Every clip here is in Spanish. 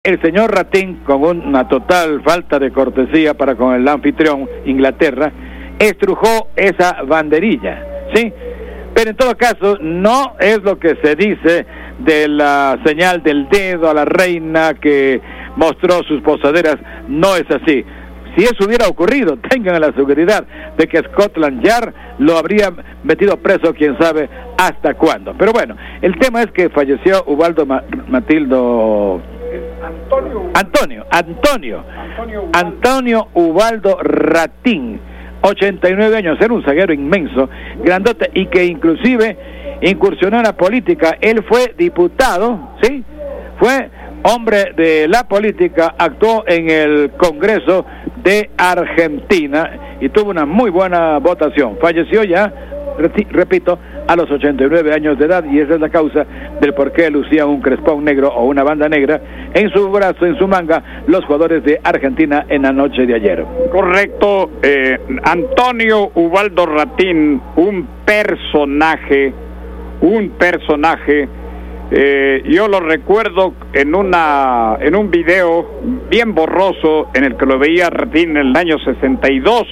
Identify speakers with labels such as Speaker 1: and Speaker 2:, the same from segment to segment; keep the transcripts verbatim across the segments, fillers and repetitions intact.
Speaker 1: El señor Ratín, con una total falta de cortesía para con el anfitrión, Inglaterra, estrujó esa banderilla, ¿sí? Pero en todo caso, no es lo que se dice de la señal del dedo a la reina que mostró sus posaderas, no es así. Si eso hubiera ocurrido, tengan la seguridad de que Scotland Yard lo habría metido preso, quién sabe hasta cuándo. Pero bueno, el tema es que falleció Ubaldo Ma- Matildo... Antonio. Antonio, Antonio, Antonio Ubaldo. Antonio Ubaldo Ratín, ochenta y nueve años, era un zaguero inmenso, grandote, y que inclusive incursionó en la política. Él fue diputado, ¿sí? Fue hombre de la política, actuó en el Congreso de Argentina y tuvo una muy buena votación. Falleció ya, repito, a los ochenta y nueve años de edad, y esa es la causa del por qué lucían un crespón negro o una banda negra en su brazo, en su manga, los jugadores de Argentina en la noche de ayer.
Speaker 2: Correcto, eh, Antonio Ubaldo Ratín, un personaje, un personaje, eh, yo lo recuerdo en una en un video bien borroso en el que lo veía Ratín en el año sesenta y dos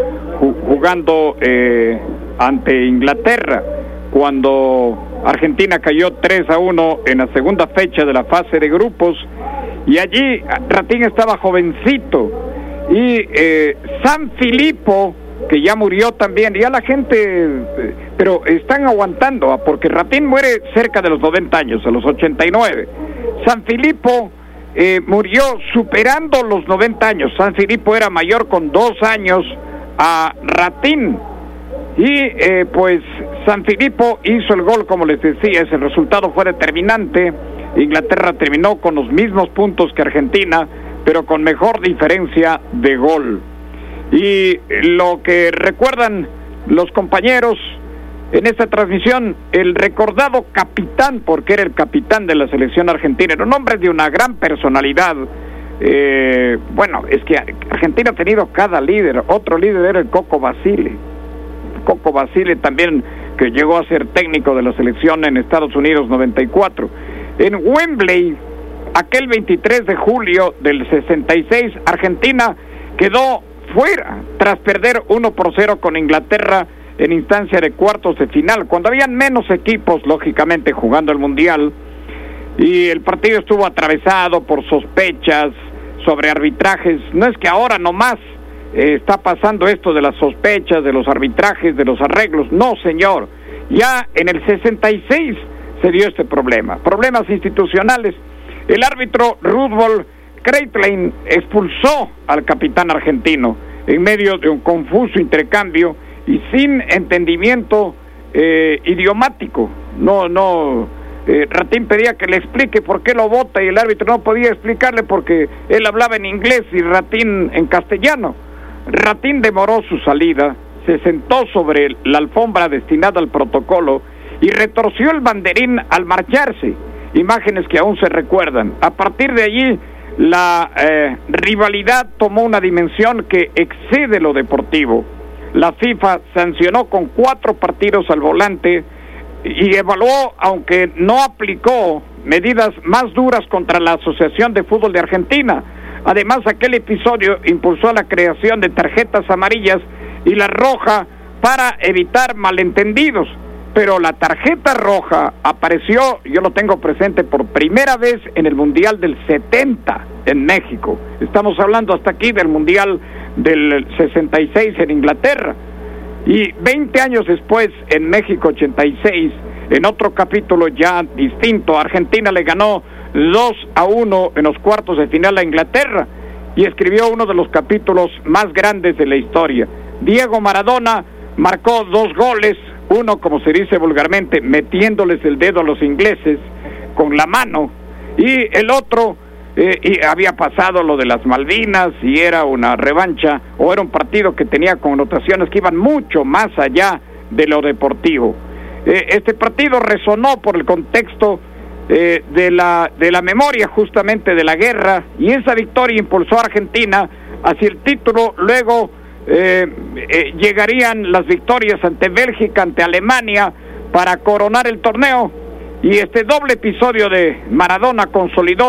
Speaker 2: jugando eh, ante Inglaterra, cuando Argentina cayó tres a uno en la segunda fecha de la fase de grupos, y allí Ratín estaba jovencito, y eh, San Filippo, que ya murió también, ya la gente, eh, pero están aguantando, porque Ratín muere cerca de los noventa años, a los ochenta y nueve. San Filippo eh, murió superando los noventa años. San Filippo era mayor con dos años a Ratín. Y eh, pues San Filippo hizo el gol, como les decía, ese resultado fue determinante. Inglaterra terminó con los mismos puntos que Argentina, pero con mejor diferencia de gol. Y lo que recuerdan los compañeros en esta transmisión, el recordado capitán, porque era el capitán de la selección argentina, era un hombre de una gran personalidad. Eh, bueno, es que Argentina ha tenido cada líder. Otro líder era el Coco Basile. Coco Basile también, que llegó a ser técnico de la selección en Estados Unidos noventa y cuatro. En Wembley, aquel veintitrés de julio del sesenta y seis, Argentina quedó fuera tras perder uno por cero con Inglaterra en instancia de cuartos de final, cuando habían menos equipos, lógicamente, jugando el Mundial, y el partido estuvo atravesado por sospechas sobre arbitrajes. No es que ahora nomás eh, está pasando esto de las sospechas, de los arbitrajes, de los arreglos, no señor, ya en el sesenta y seis se dio este problema, problemas institucionales. El árbitro Rudolf Kreitlein expulsó al capitán argentino en medio de un confuso intercambio y sin entendimiento eh, idiomático. No, no, eh, Ratín pedía que le explique por qué lo vota y el árbitro no podía explicarle porque él hablaba en inglés y Ratín en castellano. Ratín demoró su salida, se sentó sobre la alfombra destinada al protocolo y retorció el banderín al marcharse. Imágenes que aún se recuerdan. A partir de allí, la eh, rivalidad tomó una dimensión que excede lo deportivo. La FIFA sancionó con cuatro partidos al volante y evaluó, aunque no aplicó medidas más duras contra la Asociación de Fútbol de Argentina. Además, aquel episodio impulsó la creación de tarjetas amarillas y la roja para evitar malentendidos. Pero la tarjeta roja apareció, yo lo tengo presente, por primera vez en el Mundial del setenta en México. Estamos hablando hasta aquí del Mundial del sesenta y seis en Inglaterra. Y veinte años después, en México ochenta y seis, en otro capítulo ya distinto, Argentina le ganó dos a uno en los cuartos de final a Inglaterra y escribió uno de los capítulos más grandes de la historia. Diego Maradona marcó dos goles, uno, como se dice vulgarmente, metiéndoles el dedo a los ingleses con la mano, y el otro, eh, y había pasado lo de las Malvinas, y era una revancha, o era un partido que tenía connotaciones que iban mucho más allá de lo deportivo. Eh, este partido resonó por el contexto eh, de la, de la memoria justamente de la guerra, y esa victoria impulsó a Argentina hacia el título. Luego Eh, eh, llegarían las victorias ante Bélgica, ante Alemania, para coronar el torneo, y este doble episodio de Maradona consolidó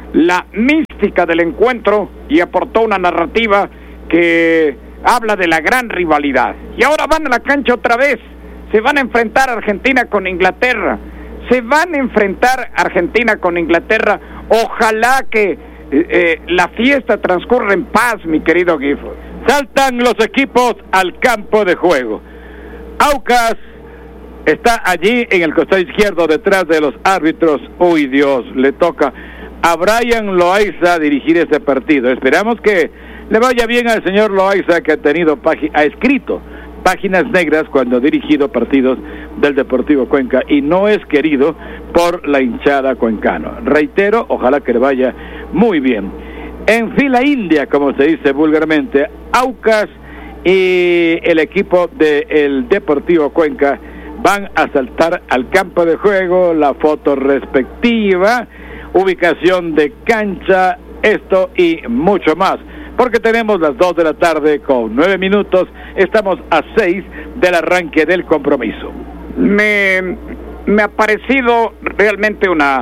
Speaker 2: la mística del encuentro y aportó una narrativa que habla de la gran rivalidad. Y ahora van a la cancha otra vez, se van a enfrentar Argentina con Inglaterra, se van a enfrentar Argentina con Inglaterra. Ojalá que eh, eh, la fiesta transcurra en paz, mi querido Gifford.
Speaker 1: Saltan los equipos al campo de juego. Aucas está allí en el costado izquierdo detrás de los árbitros. Uy, Dios, le toca a Brian Loaiza dirigir ese partido. Esperamos que le vaya bien al señor Loaiza, que ha tenido página, ha escrito páginas negras cuando ha dirigido partidos del Deportivo Cuenca y no es querido por la hinchada cuencano. Reitero, ojalá que le vaya muy bien. En fila india, como se dice vulgarmente, Aucas y el equipo del Deportivo Cuenca van a saltar al campo de juego, la foto respectiva, ubicación de cancha, esto y mucho más, porque tenemos las dos de la tarde con nueve minutos, estamos a seis del arranque del compromiso.
Speaker 2: Me, me ha parecido realmente una...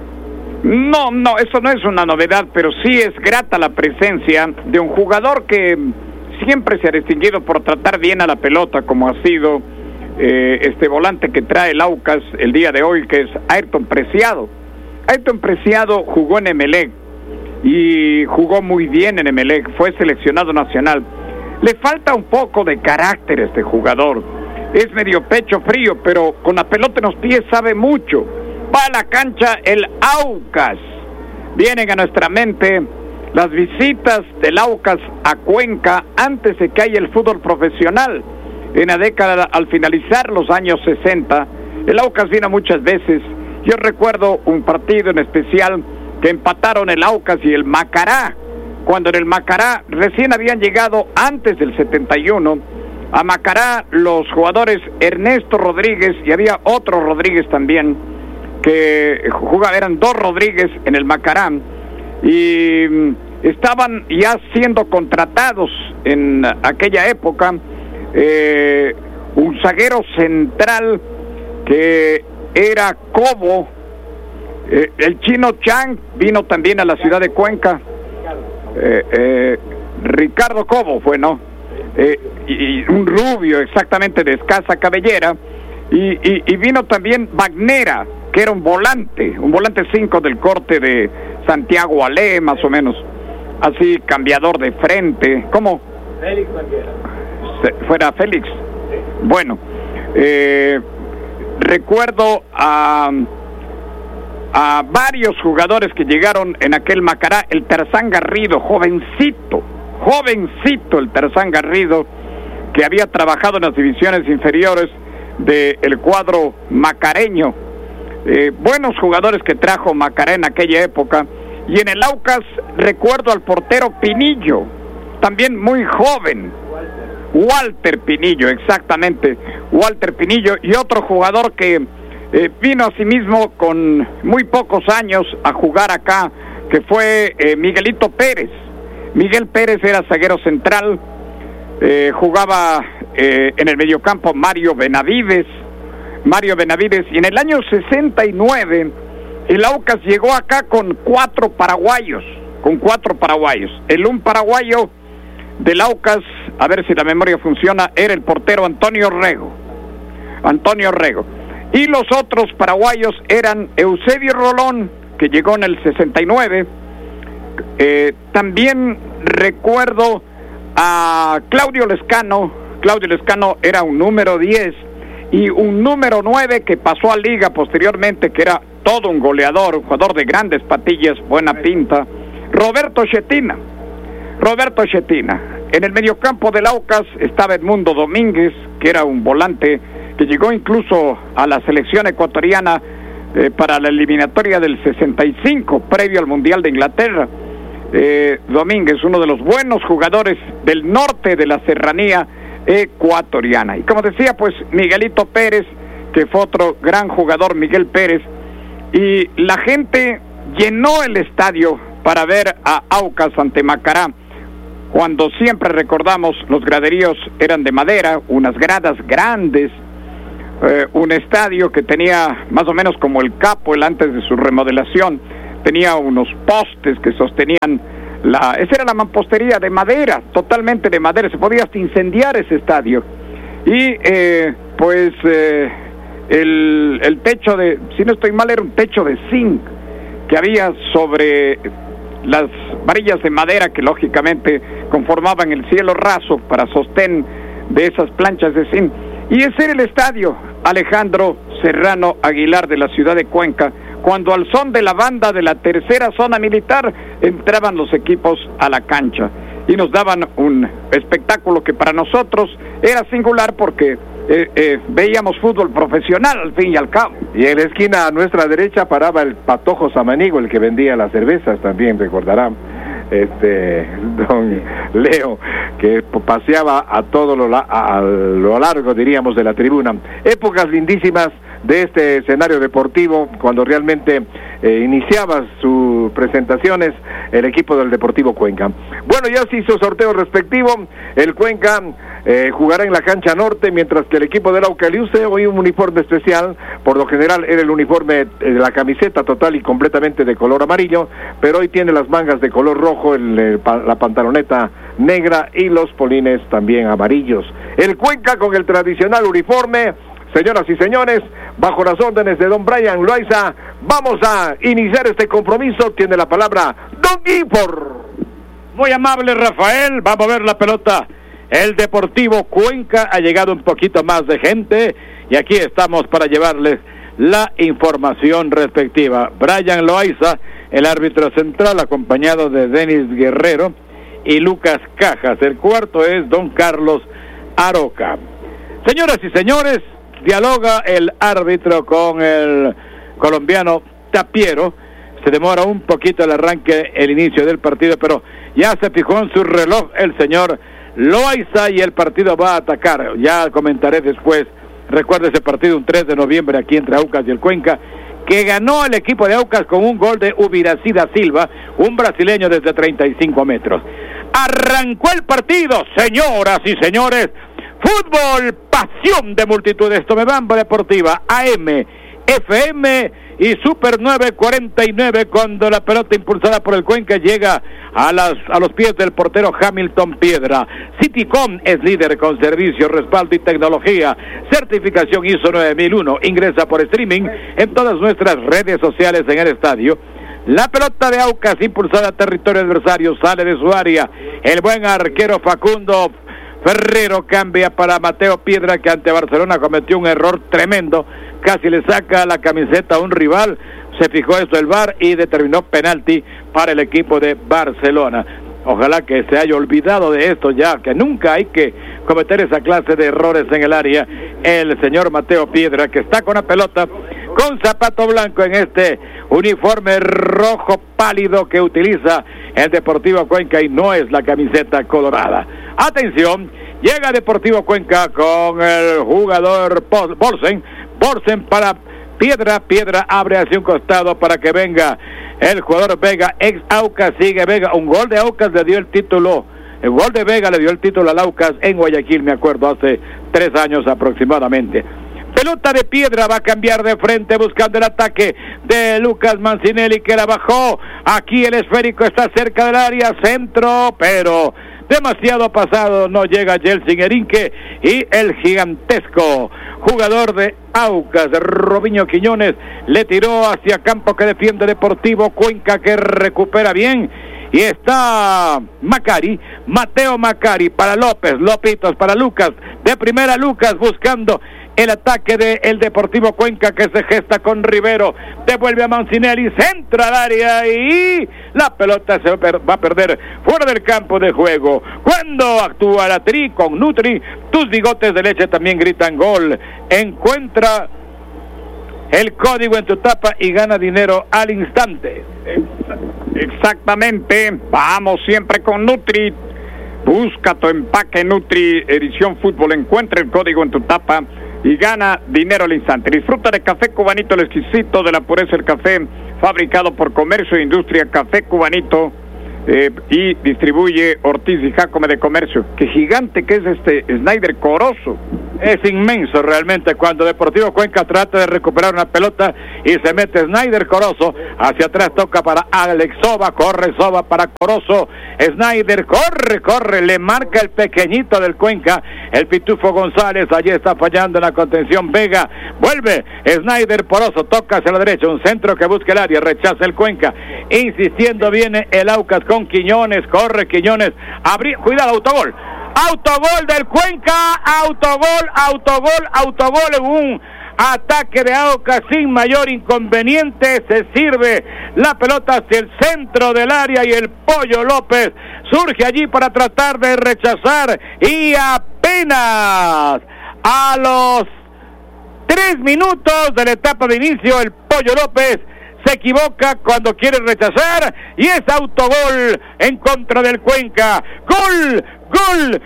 Speaker 2: No, no, eso no es una novedad, pero sí es grata la presencia de un jugador que siempre se ha distinguido por tratar bien a la pelota, como ha sido eh, este volante que trae el Aucas el día de hoy, que es Ayrton Preciado. Ayrton Preciado jugó en Emelec y jugó muy bien en Emelec, fue seleccionado nacional. Le falta un poco de carácter a este jugador, es medio pecho frío, pero con la pelota en los pies sabe mucho. Va a la cancha el Aucas. Vienen a nuestra mente las visitas del Aucas a Cuenca antes de que haya el fútbol profesional. En la década, al finalizar los años sesenta, el Aucas vino muchas veces. Yo recuerdo un partido en especial que empataron el Aucas y el Macará, cuando en el Macará recién habían llegado antes del setenta y uno. A Macará los jugadores Ernesto Rodríguez y había otro Rodríguez también, que jugaban, eran dos Rodríguez en el Macará, y estaban ya siendo contratados en aquella época eh, un zaguero central que era Cobo, eh, el chino Chang vino también a la ciudad de Cuenca, eh, eh, Ricardo Cobo fue, ¿no? Eh, y, y un rubio exactamente de escasa cabellera, y, y, y vino también Bagnera, que era un volante, un volante cinco del corte de Santiago Ale, más o menos, así, cambiador de frente, ¿cómo? Félix Bagnera. Fuera Félix. Sí. Bueno, eh, recuerdo a, a varios jugadores que llegaron en aquel Macará, el Tarzán Garrido, jovencito, jovencito el Tarzán Garrido, que había trabajado en las divisiones inferiores del cuadro macareño. Eh, buenos jugadores que trajo Macará en aquella época. Y en el Aucas recuerdo al portero Pinillo, también muy joven, Walter, Walter Pinillo, exactamente, Walter Pinillo, y otro jugador que eh, vino a sí mismo con muy pocos años a jugar acá, que fue eh, Miguelito Pérez. Miguel Pérez era zaguero central, eh, jugaba eh, en el mediocampo Mario Benavides, Mario Benavides, y en el año sesenta y nueve el Aucas llegó acá con cuatro paraguayos, con cuatro paraguayos. El un paraguayo del Aucas, a ver si la memoria funciona, era el portero Antonio Rego, Antonio Rego, y los otros paraguayos eran Eusebio Rolón, que llegó en el sesenta y nueve, eh, también recuerdo a Claudio Lescano. Claudio Lescano era un número diez, y un número nueve que pasó a Liga posteriormente, que era todo un goleador, un jugador de grandes patillas, buena pinta, Roberto Chetina. Roberto Chetina. En el mediocampo del Aucas estaba Edmundo Domínguez, que era un volante que llegó incluso a la selección ecuatoriana eh, para la eliminatoria del sesenta y cinco, previo al Mundial de Inglaterra. Eh, Domínguez, uno de los buenos jugadores del norte de la serranía ecuatoriana. Y como decía, pues Miguelito Pérez, que fue otro gran jugador, Miguel Pérez, y la gente llenó el estadio para ver a Aucas ante Macará, cuando siempre recordamos los graderíos eran de madera, unas gradas grandes, eh, un estadio que tenía más o menos como el Capo, el antes de su remodelación, tenía unos postes que sostenían la, esa era la mampostería de madera, totalmente de madera, se podía hasta incendiar ese estadio. Y eh, pues eh, el, el techo de, si no estoy mal, era un techo de zinc que había sobre las varillas de madera que lógicamente conformaban el cielo raso para sostén de esas planchas de zinc. Y ese era el estadio Alejandro Serrano Aguilar de la ciudad de Cuenca, cuando al son de la banda de la tercera zona militar entraban los equipos a la cancha y nos daban un espectáculo que para nosotros era singular porque eh, eh, veíamos fútbol profesional al fin y al cabo.
Speaker 3: Y en la esquina a nuestra derecha paraba el Patojo Samanigo, el que vendía las cervezas, también recordarán, este don Leo, que paseaba a todo lo, la, a lo largo, diríamos, de la tribuna. Épocas lindísimas de este escenario deportivo, cuando realmente eh, iniciaba sus presentaciones el equipo del Deportivo Cuenca. Bueno, ya se hizo sorteo respectivo, el Cuenca eh, jugará en la cancha norte, mientras que el equipo del Aucas luce hoy un uniforme especial. Por lo general era el uniforme de la camiseta total y completamente de color amarillo, pero hoy tiene las mangas de color rojo, el, el, la pantaloneta negra y los polines también amarillos. El Cuenca con el tradicional uniforme. Señoras y señores, bajo las órdenes de don Brian Loaiza, vamos a iniciar este compromiso. Tiene la palabra don Gifford.
Speaker 1: Muy amable, Rafael. Vamos a ver la pelota. El Deportivo Cuenca, ha llegado un poquito más de gente y aquí estamos para llevarles la información respectiva. Brian Loaiza, el árbitro central, acompañado de Denis Guerrero y Lucas Cajas. El cuarto es don Carlos Aroca. Señoras y señores, dialoga el árbitro con el colombiano Tapiero. Se demora un poquito el arranque, el inicio del partido, pero ya se fijó en su reloj el señor Loaiza y el partido va a atacar. Ya comentaré después. Recuerde ese partido un tres de noviembre aquí entre Aucas y el Cuenca, que ganó el equipo de Aucas con un gol de Ubirací da Silva, un brasileño desde treinta y cinco metros. Arrancó el partido, señoras y señores. Fútbol, pasión de multitudes. Tomebamba Deportiva, A M, F M y Super nueve cuarenta y nueve, cuando la pelota impulsada por el Cuenca llega a, las, a los pies del portero Hamilton Piedra. Citycom es líder con servicio, respaldo y tecnología. Certificación I S O nueve mil uno. Ingresa por streaming en todas nuestras redes sociales en el estadio. La pelota de Aucas impulsada a territorio adversario, sale de su área. El buen arquero Facundo Ferrero cambia para Mateo Piedra, que ante Barcelona cometió un error tremendo, casi le saca la camiseta a un rival. Se fijó esto el V A R y determinó penalti para el equipo de Barcelona. Ojalá que se haya olvidado de esto ya, que nunca hay que cometer esa clase de errores en el área. El señor Mateo Piedra, que está con la pelota, con zapato blanco en este uniforme rojo pálido que utiliza el Deportivo Cuenca y no es la camiseta colorada. Atención, llega Deportivo Cuenca con el jugador Borsen, Borsen para Piedra, Piedra abre hacia un costado para que venga el jugador Vega, ex Aucas, sigue Vega, un gol de Aucas le dio el título, el gol de Vega le dio el título al Aucas en Guayaquil, me acuerdo, hace tres años aproximadamente. Pelota de Piedra, va a cambiar de frente buscando el ataque de Lucas Mancinelli, que la bajó. Aquí el esférico está cerca del área, centro, pero demasiado pasado, no llega Jelsin Erinque y el gigantesco jugador de Aucas, Robinho Quiñones, le tiró hacia campo que defiende Deportivo Cuenca, que recupera bien. Y está Macari, Mateo Macari para López, Lopitos para Lucas, de primera Lucas buscando el ataque de el Deportivo Cuenca, que se gesta con Rivero, devuelve a Mancinelli, centra al área y la pelota se va a perder fuera del campo de juego. Cuando actúa la Tri con Nutri, tus bigotes de leche también gritan gol. Encuentra el código en tu tapa y gana dinero al instante.
Speaker 2: Exactamente, vamos siempre con Nutri. Busca tu empaque Nutri edición fútbol, encuentra el código en tu tapa y gana dinero al instante. Disfruta de café cubanito, el exquisito de la pureza del café, fabricado por Comercio e Industria. Café cubanito eh, y distribuye Ortiz y Jacome de Comercio. Qué gigante que es este Snyder Corozo.
Speaker 1: Es inmenso realmente cuando Deportivo Cuenca trata de recuperar una pelota y se mete Snyder Corozo. Hacia atrás toca para Alex Soba, corre Soba para Corozo. Snyder corre, corre, le marca el pequeñito del Cuenca, el Pitufo González. Allí está fallando en la contención Vega. Vuelve Snyder Corozo, toca hacia la derecha, un centro que busca el área, rechaza el Cuenca. Insistiendo viene el Aucas con Quiñones, corre Quiñones. Abrí, cuidado, autogol. Autogol del Cuenca, autogol, autogol, autogol en un ataque de Aucas sin mayor inconveniente. Se sirve la pelota hacia el centro del área y el Pollo López surge allí para tratar de rechazar y apenas a los tres minutos de la etapa de inicio el Pollo López se equivoca cuando quiere rechazar y es autogol en contra del Cuenca. ¡Gol! ¡Gol!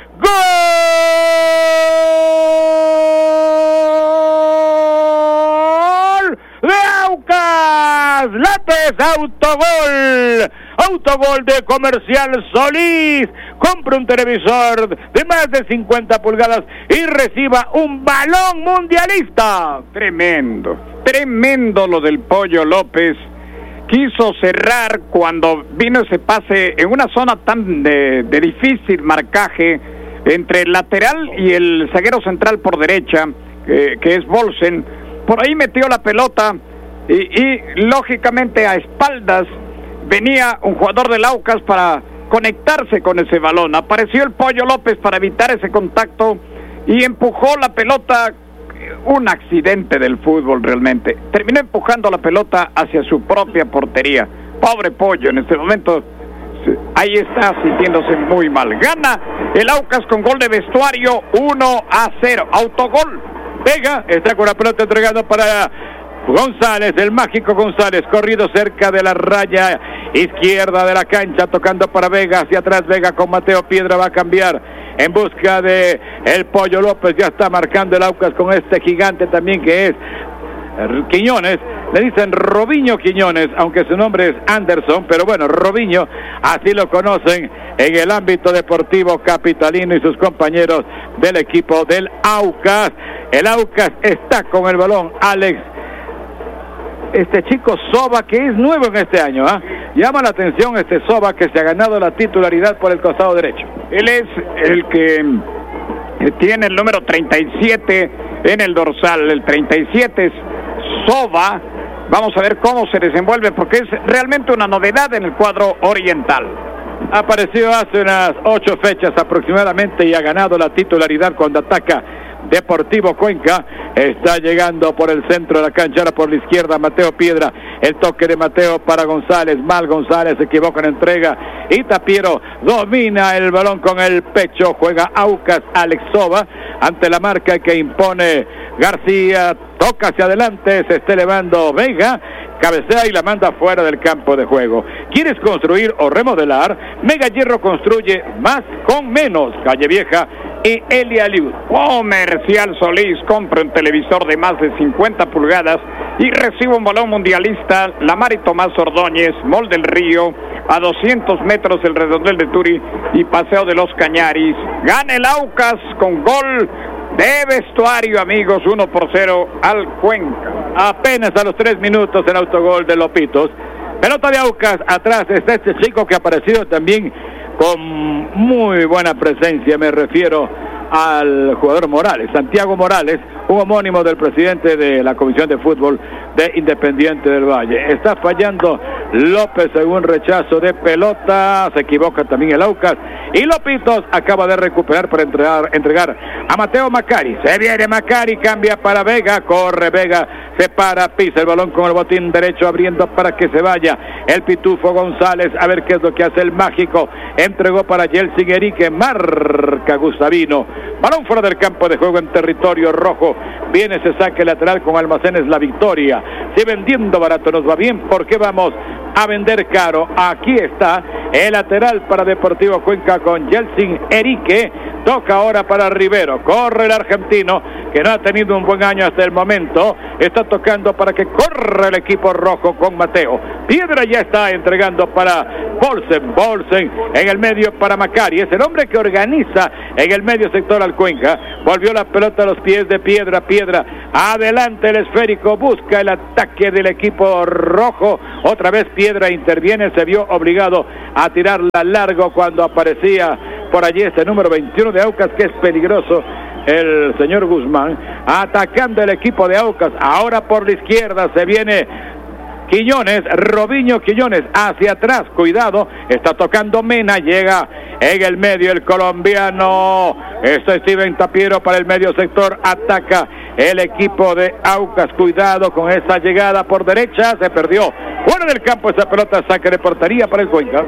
Speaker 1: ¡Gol! ¡De Aucas! ¡Lápez! ¡Autogol! Autogol de Comercial Solís. Compra un televisor de más de cincuenta pulgadas y reciba un balón mundialista.
Speaker 2: Tremendo, tremendo lo del Pollo López. Quiso cerrar cuando vino ese pase en una zona tan de, de difícil marcaje entre el lateral y el zaguero central por derecha, eh, que es Bolsen. Por ahí metió la pelota y, y lógicamente a espaldas venía un jugador del Aucas para conectarse con ese balón. Apareció el Pollo López para evitar ese contacto y empujó la pelota. Un accidente del fútbol realmente. Terminó empujando la pelota hacia su propia portería. Pobre Pollo, en este momento ahí está sintiéndose muy mal. Gana el Aucas con gol de vestuario uno a cero. Autogol.
Speaker 1: Vega está con la pelota entregando para González, el mágico González, corrido cerca de la raya izquierda de la cancha, tocando para Vega, hacia atrás Vega con Mateo Piedra, va a cambiar en busca de el Pollo López. Ya está marcando el Aucas con este gigante también que es Quiñones. Le dicen Robinho Quiñones, aunque su nombre es Anderson, pero bueno, Robinho, así lo conocen en el ámbito deportivo capitalino y sus compañeros del equipo del Aucas. El Aucas está con el balón, Alex. Este chico Soba, que es nuevo en este año, ¿ah? ¿eh? Llama la atención este Soba, que se ha ganado la titularidad por el costado derecho.
Speaker 2: Él es el que tiene el número treinta y siete en el dorsal. El treinta y siete es Soba. Vamos a ver cómo se desenvuelve, porque es realmente una novedad en el cuadro oriental.
Speaker 1: Apareció hace unas ocho fechas aproximadamente y ha ganado la titularidad cuando ataca Deportivo Cuenca. Está llegando por el centro de la cancha, ahora por la izquierda Mateo Piedra, el toque de Mateo para González, mal González, se equivoca en entrega y Tapiero domina el balón con el pecho. Juega Aucas, Alex Soba ante la marca que impone García, toca hacia adelante, se está elevando Vega, cabecea y la manda fuera del campo de juego. ¿Quieres construir o remodelar? Mega Hierro construye más con menos. Calle Vieja y Elia Liud.
Speaker 2: Comercial Solís, compra un televisor de más de cincuenta pulgadas y recibe un balón mundialista. La Mari Tomás Ordóñez, Mall del Río, a doscientos metros del redondel de Turi y Paseo de los Cañaris. Gana el Aucas con gol de vestuario, amigos, uno por cero al Cuenca.
Speaker 1: Apenas a los tres minutos el autogol de Lopitos. Pelota de Aucas, atrás está este chico que ha aparecido también con muy buena presencia, me refiero al jugador Morales, Santiago Morales, un homónimo del presidente de la Comisión de Fútbol de Independiente del Valle. Está fallando López en un rechazo de pelota, se equivoca también el Aucas, y Lopitos acaba de recuperar para entregar, entregar a Mateo Macari. Se viene Macari, cambia para Vega, corre Vega, se para, pisa el balón con el botín derecho, abriendo para que se vaya el Pitufo González, a ver qué es lo que hace el mágico. Entregó para Yeltsin Erique, marca Gustavino, balón fuera del campo de juego en territorio rojo. Viene ese saque lateral con Almacenes La Victoria. Si vendiendo barato nos va bien, ¿por qué vamos a vender caro? Aquí está el lateral para Deportivo Cuenca con Yeltsin Erique. Toca ahora para Rivero, corre el argentino, que no ha tenido un buen año hasta el momento. Está tocando para que corra el equipo rojo con Mateo. Piedra ya está entregando para Bolsen. Bolsen en el medio para Macari. Es el hombre que organiza en el medio sector al Cuenca. Volvió la pelota a los pies de Piedra. Piedra adelante el esférico. Busca el ataque del equipo rojo. Otra vez Piedra interviene. Se vio obligado a tirarla largo cuando aparecía por allí este número veintiuno de Aucas, que es peligroso, el señor Guzmán, atacando el equipo de Aucas. Ahora por la izquierda se viene Quiñones, Robinho Quiñones hacia atrás, cuidado, está tocando Mena, llega en el medio el colombiano, esto es Steven Tapiero para el medio sector, ataca el equipo de Aucas, cuidado con esa llegada por derecha, se perdió, fuera del campo esa pelota, saque de portería para el Cuenca.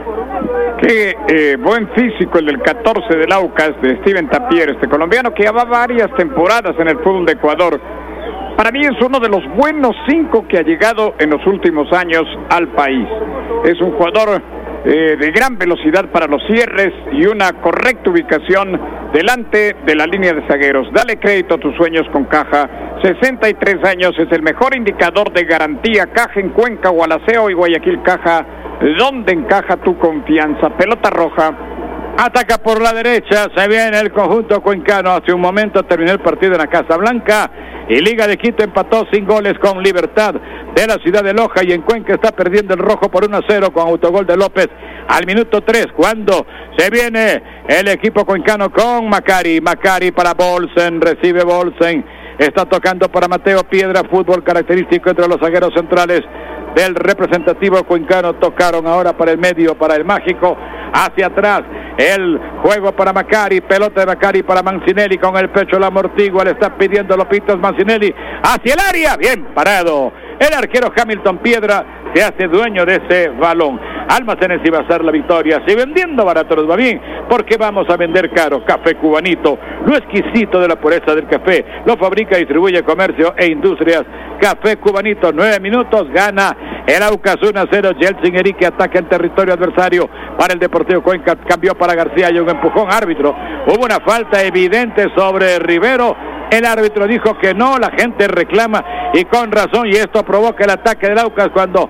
Speaker 2: Qué eh, buen físico el del catorce del Aucas, de Steven Tapiero, este colombiano que lleva varias temporadas en el fútbol de Ecuador. Para mí es uno de los buenos cinco que ha llegado en los últimos años al país. Es un jugador eh, de gran velocidad para los cierres y una correcta ubicación delante de la línea de zagueros. Dale crédito a tus sueños con Caja. sesenta y tres años, es el mejor indicador de garantía. Caja en Cuenca, Gualaceo y Guayaquil. Caja, donde encaja tu confianza. Pelota roja.
Speaker 1: Ataca por la derecha, se viene el conjunto cuencano. Hace un momento terminó el partido en la Casa Blanca y Liga de Quito empató sin goles con Libertad de la ciudad de Loja, y en Cuenca está perdiendo el rojo por uno a cero con autogol de López al minuto tres, cuando se viene el equipo cuencano con Macari. Macari para Bolsen, recibe Bolsen, está tocando para Mateo Piedra, fútbol característico entre los zagueros centrales del representativo cuencano. Tocaron ahora para el medio, para el mágico, hacia atrás, el juego para Macari, pelota de Macari para Mancinelli, con el pecho la amortigua, le está pidiendo Lopitos Mancinelli, hacia el área, bien parado, el arquero Hamilton Piedra se hace dueño de ese balón. Almacenes y Bazar La Victoria, si vendiendo barato nos va bien, porque vamos a vender caro. Café Cubanito, lo exquisito de la pureza del café, lo fabrica y distribuye Comercio e Industrias. Café Cubanito, nueve minutos, gana el Aucas uno a cero. Yeltsin Erique ataca en territorio adversario para el Deportivo Cuenca, cambió para García y un empujón, árbitro. Hubo una falta evidente sobre Rivero. El árbitro dijo que no, la gente reclama y con razón, y esto provoca el ataque del Aucas cuando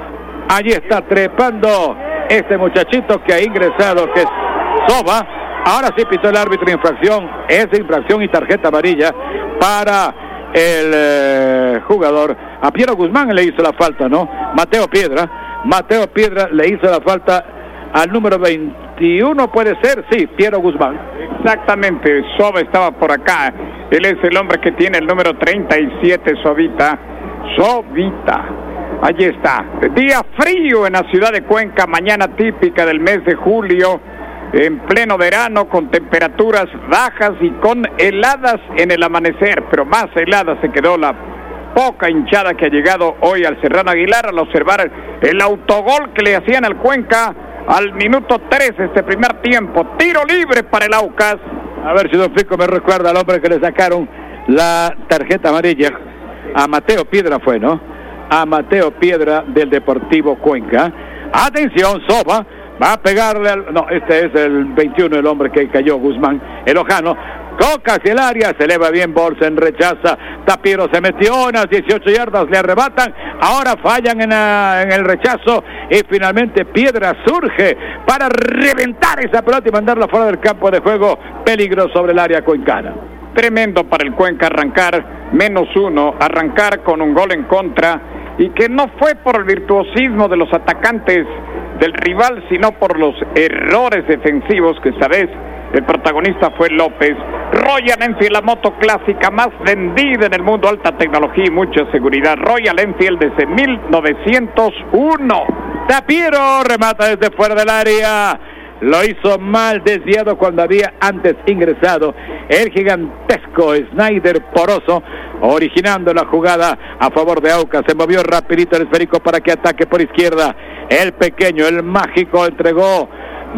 Speaker 1: allí está trepando este muchachito que ha ingresado, que es Soba. Ahora sí pitó el árbitro infracción, es infracción y tarjeta amarilla para el eh, jugador. A Piero Guzmán le hizo la falta, ¿no? Mateo Piedra, Mateo Piedra le hizo la falta al número veintiuno, puede ser, sí, Piero Guzmán.
Speaker 2: Exactamente, Soba estaba por acá. Él es el hombre que tiene el número treinta y siete, Sobita. Sobita. Allí está. Día frío en la ciudad de Cuenca, mañana típica del mes de julio, en pleno verano, con temperaturas bajas y con heladas en el amanecer, pero más helada se quedó la poca hinchada que ha llegado hoy al Serrano Aguilar al observar el autogol que le hacían al Cuenca al minuto tres, este primer tiempo. Tiro libre para el Aucas.
Speaker 1: A ver si don Fico me recuerda al hombre que le sacaron la tarjeta amarilla. A Mateo Piedra fue, ¿no? A Mateo Piedra del Deportivo Cuenca. Atención, Soba va a pegarle al... No, este es el veintiuno, el hombre que cayó, Guzmán, el Ojano. Toca hacia el área, se eleva bien Bolsen, rechaza, Tapiero se metió unas dieciocho yardas, le arrebatan, ahora fallan en, la, en el rechazo y finalmente Piedra surge para reventar esa pelota y mandarla fuera del campo de juego, peligro sobre el área cuencana.
Speaker 2: Tremendo para el Cuenca arrancar menos uno, arrancar con un gol en contra, y que no fue por el virtuosismo de los atacantes del rival, sino por los errores defensivos, que esta vez el protagonista fue López. Royal Enfield, la moto clásica más vendida en el mundo, alta tecnología y mucha seguridad. Royal Enfield desde mil novecientos uno.
Speaker 1: Tapiero remata desde fuera del área. Lo hizo mal, desviado cuando había antes ingresado el gigantesco Snyder Poroso, originando la jugada a favor de Aucas. Se movió rapidito el esférico para que ataque por izquierda. El pequeño, el mágico, entregó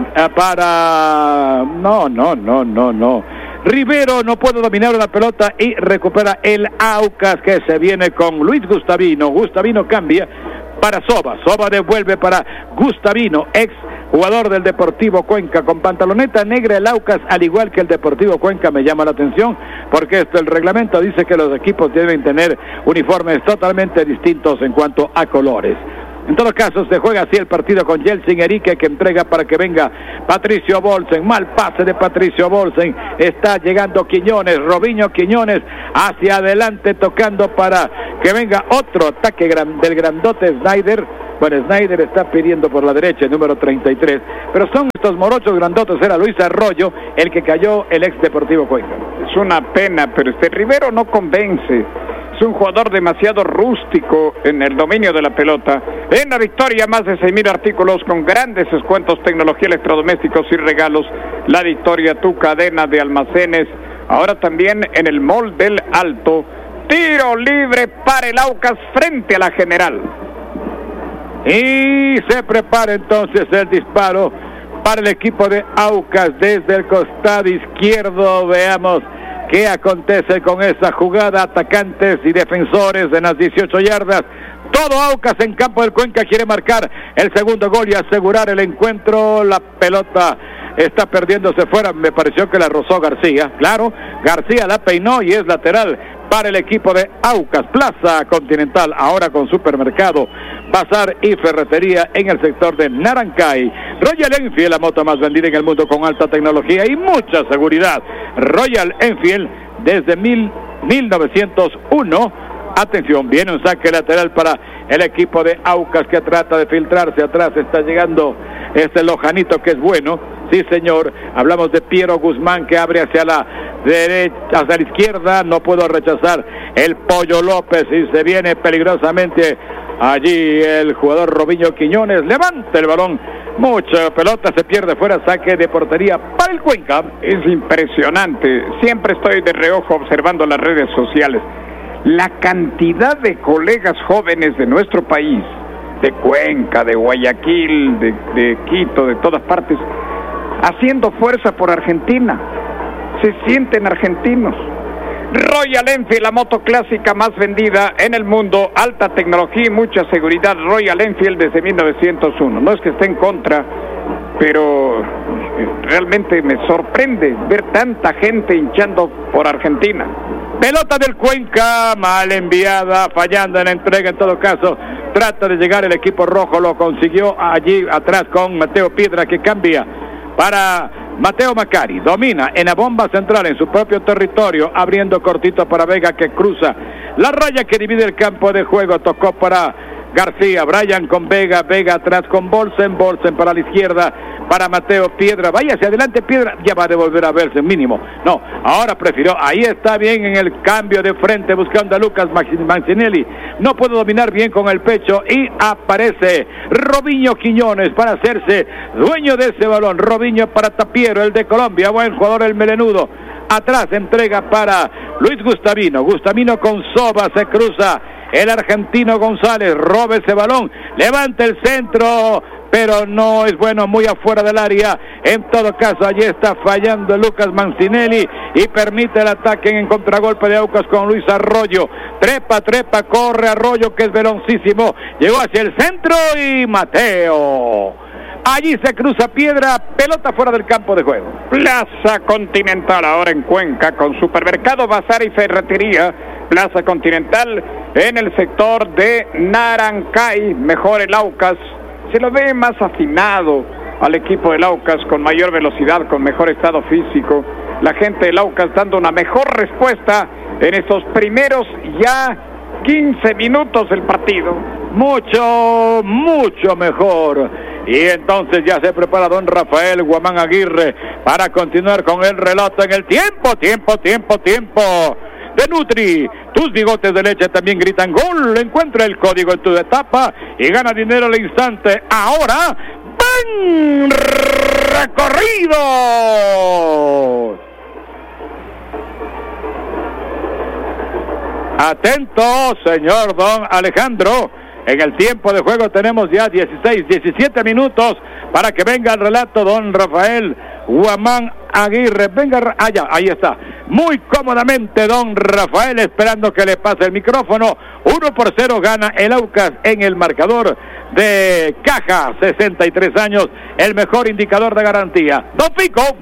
Speaker 1: para... No, no, no, no, no. Rivero no puede dominar la pelota y recupera el Aucas, que se viene con Luis Gustavino. Gustavino cambia para Soba. Soba devuelve para Gustavino, ex jugador del Deportivo Cuenca, con pantaloneta negra. El Aucas, al igual que el Deportivo Cuenca, me llama la atención, porque esto, el reglamento dice que los equipos deben tener uniformes totalmente distintos en cuanto a colores. En todo caso, se juega así el partido con Jelsin Erique, que entrega para que venga Patricio Bolsen. Mal pase de Patricio Bolsen. Está llegando Quiñones, Robinho Quiñones hacia adelante, tocando para que venga otro ataque gran, del grandote Snyder. Bueno, Snyder está pidiendo por la derecha, el número treinta y tres. Pero son estos morochos grandotes. Era Luis Arroyo el que cayó, el ex Deportivo Cuenca.
Speaker 2: Es una pena, pero este Rivero no convence. Es un jugador demasiado rústico en el dominio de la pelota. En la victoria, más de seis mil artículos con grandes descuentos, tecnología, electrodomésticos y regalos. La Victoria, tu cadena de almacenes. Ahora también en el Mall del Alto. Tiro libre para el Aucas frente a la General.
Speaker 1: Y se prepara entonces el disparo para el equipo de Aucas desde el costado izquierdo. Veamos qué acontece con esa jugada. Atacantes y defensores en las dieciocho yardas. Todo Aucas en campo del Cuenca quiere marcar el segundo gol y asegurar el encuentro. La pelota está perdiéndose fuera. Me pareció que la rozó García. Claro, García la peinó y es lateral para el equipo de Aucas. Plaza Continental ahora con supermercado, bazar y ferretería en el sector de Narancay. Royal Enfield, la moto más vendida en el mundo con alta tecnología y mucha seguridad. Royal Enfield desde mil novecientos uno. Atención, viene un saque lateral para el equipo de Aucas que trata de filtrarse atrás. Está llegando este Lojanito que es bueno. Sí, señor. Hablamos de Piero Guzmán que abre hacia la derecha, hacia la izquierda. No puedo rechazar el Pollo López y se viene peligrosamente allí el jugador Robinho Quiñones. Levanta el balón. Mucha pelota se pierde fuera. Saque de portería para el Cuenca.
Speaker 2: Es impresionante. Siempre estoy de reojo observando las redes sociales. La cantidad de colegas jóvenes de nuestro país, de Cuenca, de Guayaquil, de, de Quito, de todas partes, haciendo fuerza por Argentina. Se sienten argentinos. Royal Enfield, la moto clásica más vendida en el mundo, alta tecnología y mucha seguridad. Royal Enfield desde mil novecientos uno. No es que esté en contra, pero realmente me sorprende ver tanta gente hinchando por Argentina.
Speaker 1: Pelota del Cuenca, mal enviada, fallando en la entrega en todo caso. Trata de llegar el equipo rojo, lo consiguió allí atrás con Mateo Piedra que cambia para Mateo Macari. Domina en la bomba central en su propio territorio, abriendo cortito para Vega que cruza la raya que divide el campo de juego. Tocó para García, Brian con Vega, Vega atrás con Bolsen, Bolsen para la izquierda, para Mateo Piedra, vaya hacia adelante Piedra, ya va a devolver a verse mínimo, no, ahora prefirió, ahí está bien en el cambio de frente buscando a Lucas Mancinelli, no puede dominar bien con el pecho y aparece Robinho Quiñones para hacerse dueño de ese balón. Robinho para Tapiero, el de Colombia, buen jugador el melenudo, atrás entrega para Luis Gustavino, Gustavino con Soba, se cruza el argentino González, roba ese balón, levanta el centro, pero no es bueno, muy afuera del área. En todo caso, allí está fallando Lucas Mancinelli y permite el ataque en contragolpe de Aucas con Luis Arroyo. Trepa, trepa, corre Arroyo que es veloncísimo, llegó hacia el centro y Mateo. Allí se cruza Piedra, pelota fuera del campo de juego.
Speaker 2: Plaza Continental ahora en Cuenca con supermercado, bazar y ferretería. Plaza Continental en el sector de Narancay, mejor el Aucas. Se lo ve más afinado al equipo del Aucas, con mayor velocidad, con mejor estado físico. La gente del Aucas dando una mejor respuesta en estos primeros ya quince minutos del partido.
Speaker 1: Mucho, mucho mejor. Y entonces ya se prepara don Rafael Guamán Aguirre para continuar con el relato en el tiempo, tiempo, tiempo, tiempo. De Nutri, tus bigotes de leche también gritan gol. Encuentra el código en tu etapa y gana dinero al instante. Ahora, ¡ven! ¡Recorrido! Atento, señor don Alejandro. En el tiempo de juego tenemos ya dieciséis, diecisiete minutos para que venga el relato don Rafael Guamán Aguirre. Venga, allá, ahí está. Muy cómodamente don Rafael esperando que le pase el micrófono. Uno por cero gana el Aucas en el marcador de Caja, sesenta y tres años, el mejor indicador de garantía. Don Pico.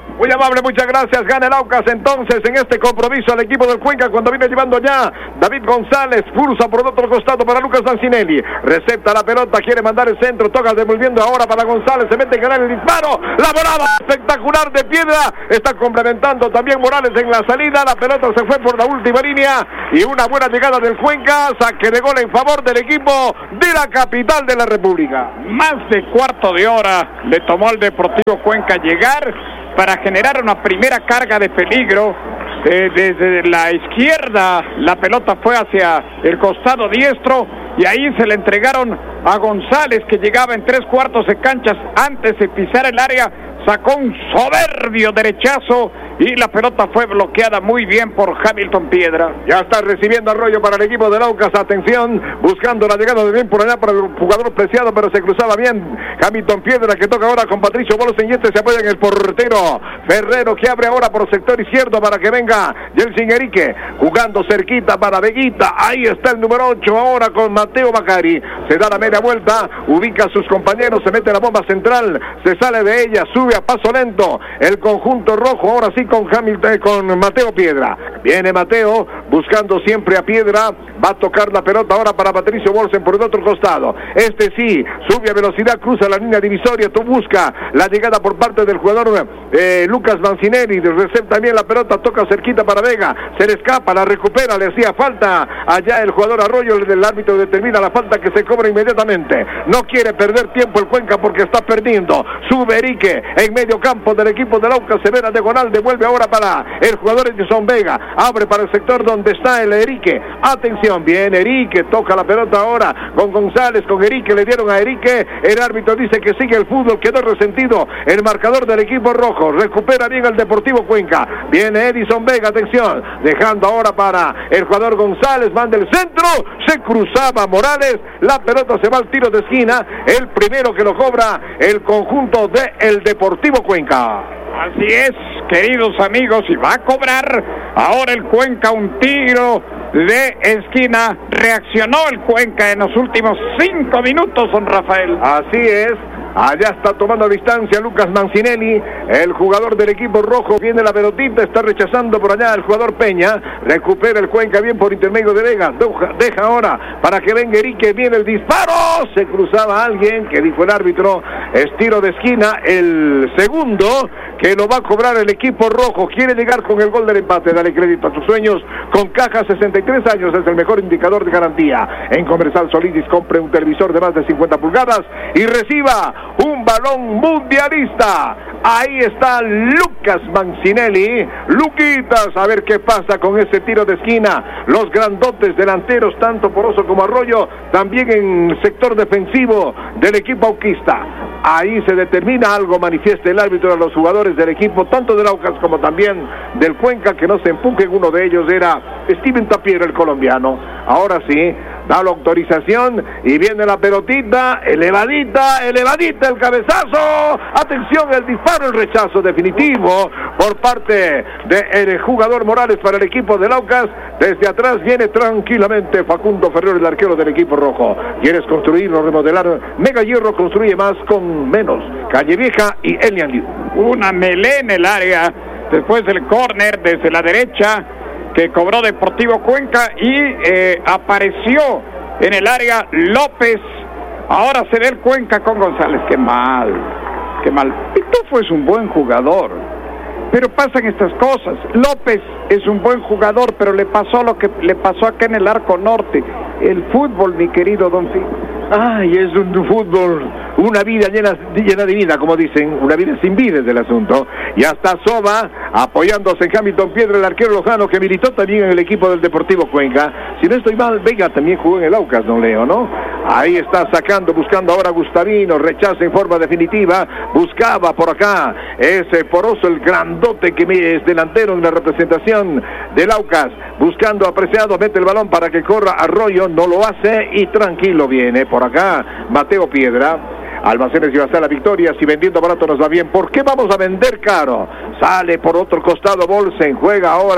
Speaker 3: Muy amable, muchas gracias. Gana el Aucas entonces en este compromiso al equipo del Cuenca cuando viene llevando ya David González. Pulsa por el otro costado para Lucas Mancinelli. Recepta la pelota, quiere mandar el centro. Toca devolviendo ahora para González. Se mete en ganar el disparo. La volada espectacular de Piedra. Está complementando también Morales en la salida. La pelota se fue por la última línea. Y una buena llegada del Cuenca. Saque de gol en favor del equipo de la capital de la República.
Speaker 2: Más de cuarto de hora le tomó al Deportivo Cuenca llegar para generar una primera carga de peligro. Eh, desde la izquierda la pelota fue hacia el costado diestro y ahí se le entregaron a González, que llegaba en tres cuartos de canchas antes de pisar el área. Sacó un soberbio derechazo y la pelota fue bloqueada muy bien por Hamilton Piedra.
Speaker 3: Ya está recibiendo Arroyo para el equipo de Aucas. Atención, buscando la llegada de bien por allá para el jugador preciado, pero se cruzaba bien Hamilton Piedra, que toca ahora con Patricio Bolsen, y este se apoya en el portero Ferrero, que abre ahora por sector izquierdo para que venga Yeltsin Erique, jugando cerquita para Veguita. Ahí está el número ocho ahora con Mateo Bacari. Se da la media vuelta, ubica a sus compañeros, se mete la bomba central, se sale de ella, sube a paso lento el conjunto rojo, ahora sí con Hamilton, con Mateo Piedra. Viene Mateo buscando siempre a Piedra, va a tocar la pelota ahora para Patricio Bolsen por el otro costado. Este sí, sube a velocidad, cruza la línea divisoria, tú busca la llegada por parte del jugador eh, Lucas Mancinelli, recepta bien la pelota, toca cerquita para Vega, se le escapa, la recupera, le hacía falta allá el jugador Arroyo, el del árbitro determina la falta que se cobra inmediatamente. No quiere perder tiempo el Cuenca porque está perdiendo. Sube Erique en medio campo del equipo del Aucas, se ve la diagonal, devuelve ahora para el jugador Edison Vega, abre para el sector donde está el Erique. Atención, bien Erique, toca la pelota ahora con González, con Erique, le dieron a Erique, el árbitro dice que sigue el fútbol, quedó resentido el marcador del equipo rojo, recupera bien el Deportivo Cuenca, viene Edison Vega, atención, dejando ahora para el jugador González, manda el centro, se cruzaba Morales, la pelota se va al tiro de esquina, el primero que lo cobra el conjunto de el Deportivo Cuenca.
Speaker 2: Así es, queridos amigos, y va a cobrar ahora el Cuenca un tiro de esquina. Reaccionó el Cuenca en los últimos cinco minutos, don Rafael.
Speaker 3: Así es. Allá está tomando distancia Lucas Mancinelli, el jugador del equipo rojo. Viene la pelotita, está rechazando por allá el jugador Peña. Recupera el Cuenca bien por intermedio de Vega. Deja, deja ahora para que venga Erique. Viene el disparo. Se cruzaba alguien, que dijo el árbitro. Es tiro de esquina. El segundo que lo va a cobrar el equipo rojo. Quiere llegar con el gol del empate. Dale crédito a tus sueños. Con Caja, sesenta y tres años es el mejor indicador de garantía. En Comercial Solidis compre un televisor de más de cincuenta pulgadas y reciba un balón mundialista. Ahí está Lucas Mancinelli. Luquitas, a ver qué pasa con ese tiro de esquina. Los grandotes delanteros, tanto Poroso como Arroyo, también en el sector defensivo del equipo auquista. Ahí se determina algo, manifiesta el árbitro a los jugadores del equipo, tanto del Aucas como también del Cuenca, que no se empujen. Uno de ellos era Steven Tapiero, el colombiano. Ahora sí, da la autorización y viene la pelotita, elevadita, elevadita el cabezazo. Atención, el disparo, el rechazo definitivo por parte del jugador Morales para el equipo del Aucas. Desde atrás viene tranquilamente Facundo Ferrer, el arquero del equipo rojo. ¿Quieres construir o remodelar? Mega Hierro construye más con menos. Calle Vieja y Elian Liu.
Speaker 2: Una melé en el área después del córner desde la derecha que cobró Deportivo Cuenca y eh, apareció en el área López. Ahora se ve el Cuenca con González. Qué mal, qué mal. Pitufo es un buen jugador, pero pasan estas cosas. López es un buen jugador, pero le pasó lo que le pasó acá en el Arco Norte. El fútbol, mi querido Don Fito.
Speaker 3: Ay, es un fútbol, una vida llena, llena de vida, como dicen, una vida sin vida es el asunto. Ya está Soba apoyándose en Hamilton Piedra, el arquero lojano que militó también en el equipo del Deportivo Cuenca. Si no estoy mal, Vega también jugó en el Aucas, don Leo, ¿no? Ahí está sacando, buscando ahora a Gustavino, rechaza en forma definitiva, buscaba por acá ese Poroso, el grandote que es delantero en la representación del Aucas, buscando apreciado, mete el balón para que corra Arroyo, no lo hace y tranquilo viene por acá Mateo Piedra. Almacenes y Bazar La Victoria, si vendiendo barato nos va bien, ¿por qué vamos a vender caro? Sale por otro costado Bolsen, juega ahora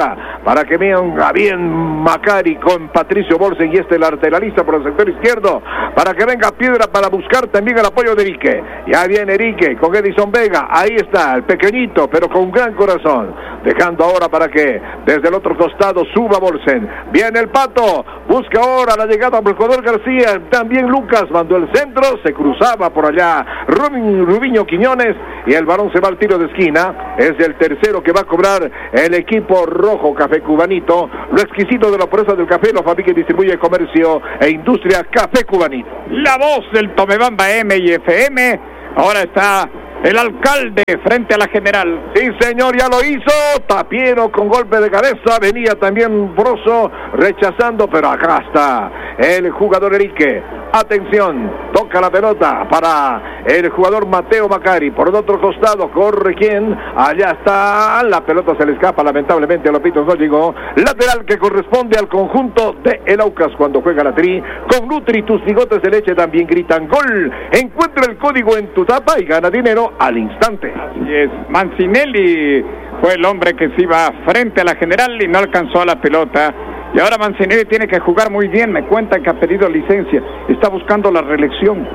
Speaker 3: para que venga bien Macari con Patricio Bolsen y este lateralista por el sector izquierdo, para que venga Piedra para buscar también el apoyo de Erique. Ya viene Erique con Edison Vega, ahí está, el pequeñito, pero con un gran corazón, dejando ahora para que desde el otro costado suba Bolsen. Viene el Pato, busca ahora la llegada por el jugador García, también Lucas mandó el centro, se cruzaba por allá Rubin, Rubiño Quiñones, y el balón se va al tiro de esquina. Es el tercero que va a cobrar el equipo rojo Café Cubanito. Lo exquisito de la pureza del café lo fabrica y distribuye Comercio e Industria Café Cubanito.
Speaker 2: La voz del Tomebamba M y F M. Ahora está el alcalde frente a la general.
Speaker 3: Sí, señor, ya lo hizo. Tapiero con golpe de cabeza. Venía también Broso rechazando, pero acá está el jugador Erique. Atención, toca la pelota para el jugador Mateo Macari. Por el otro costado corre quien, allá está, la pelota se le escapa lamentablemente a Lopitos, no llegó. Lateral que corresponde al conjunto de el Aucas cuando juega la Tri. Con Nutri tus bigotes de leche también gritan gol. Encuentra el código en tu tapa y gana dinero al instante.
Speaker 2: Así es, Mancinelli fue el hombre que se iba frente a la general y no alcanzó a la pelota. Y ahora Mancinelli tiene que jugar muy bien, me cuentan que ha pedido licencia, está buscando la reelección.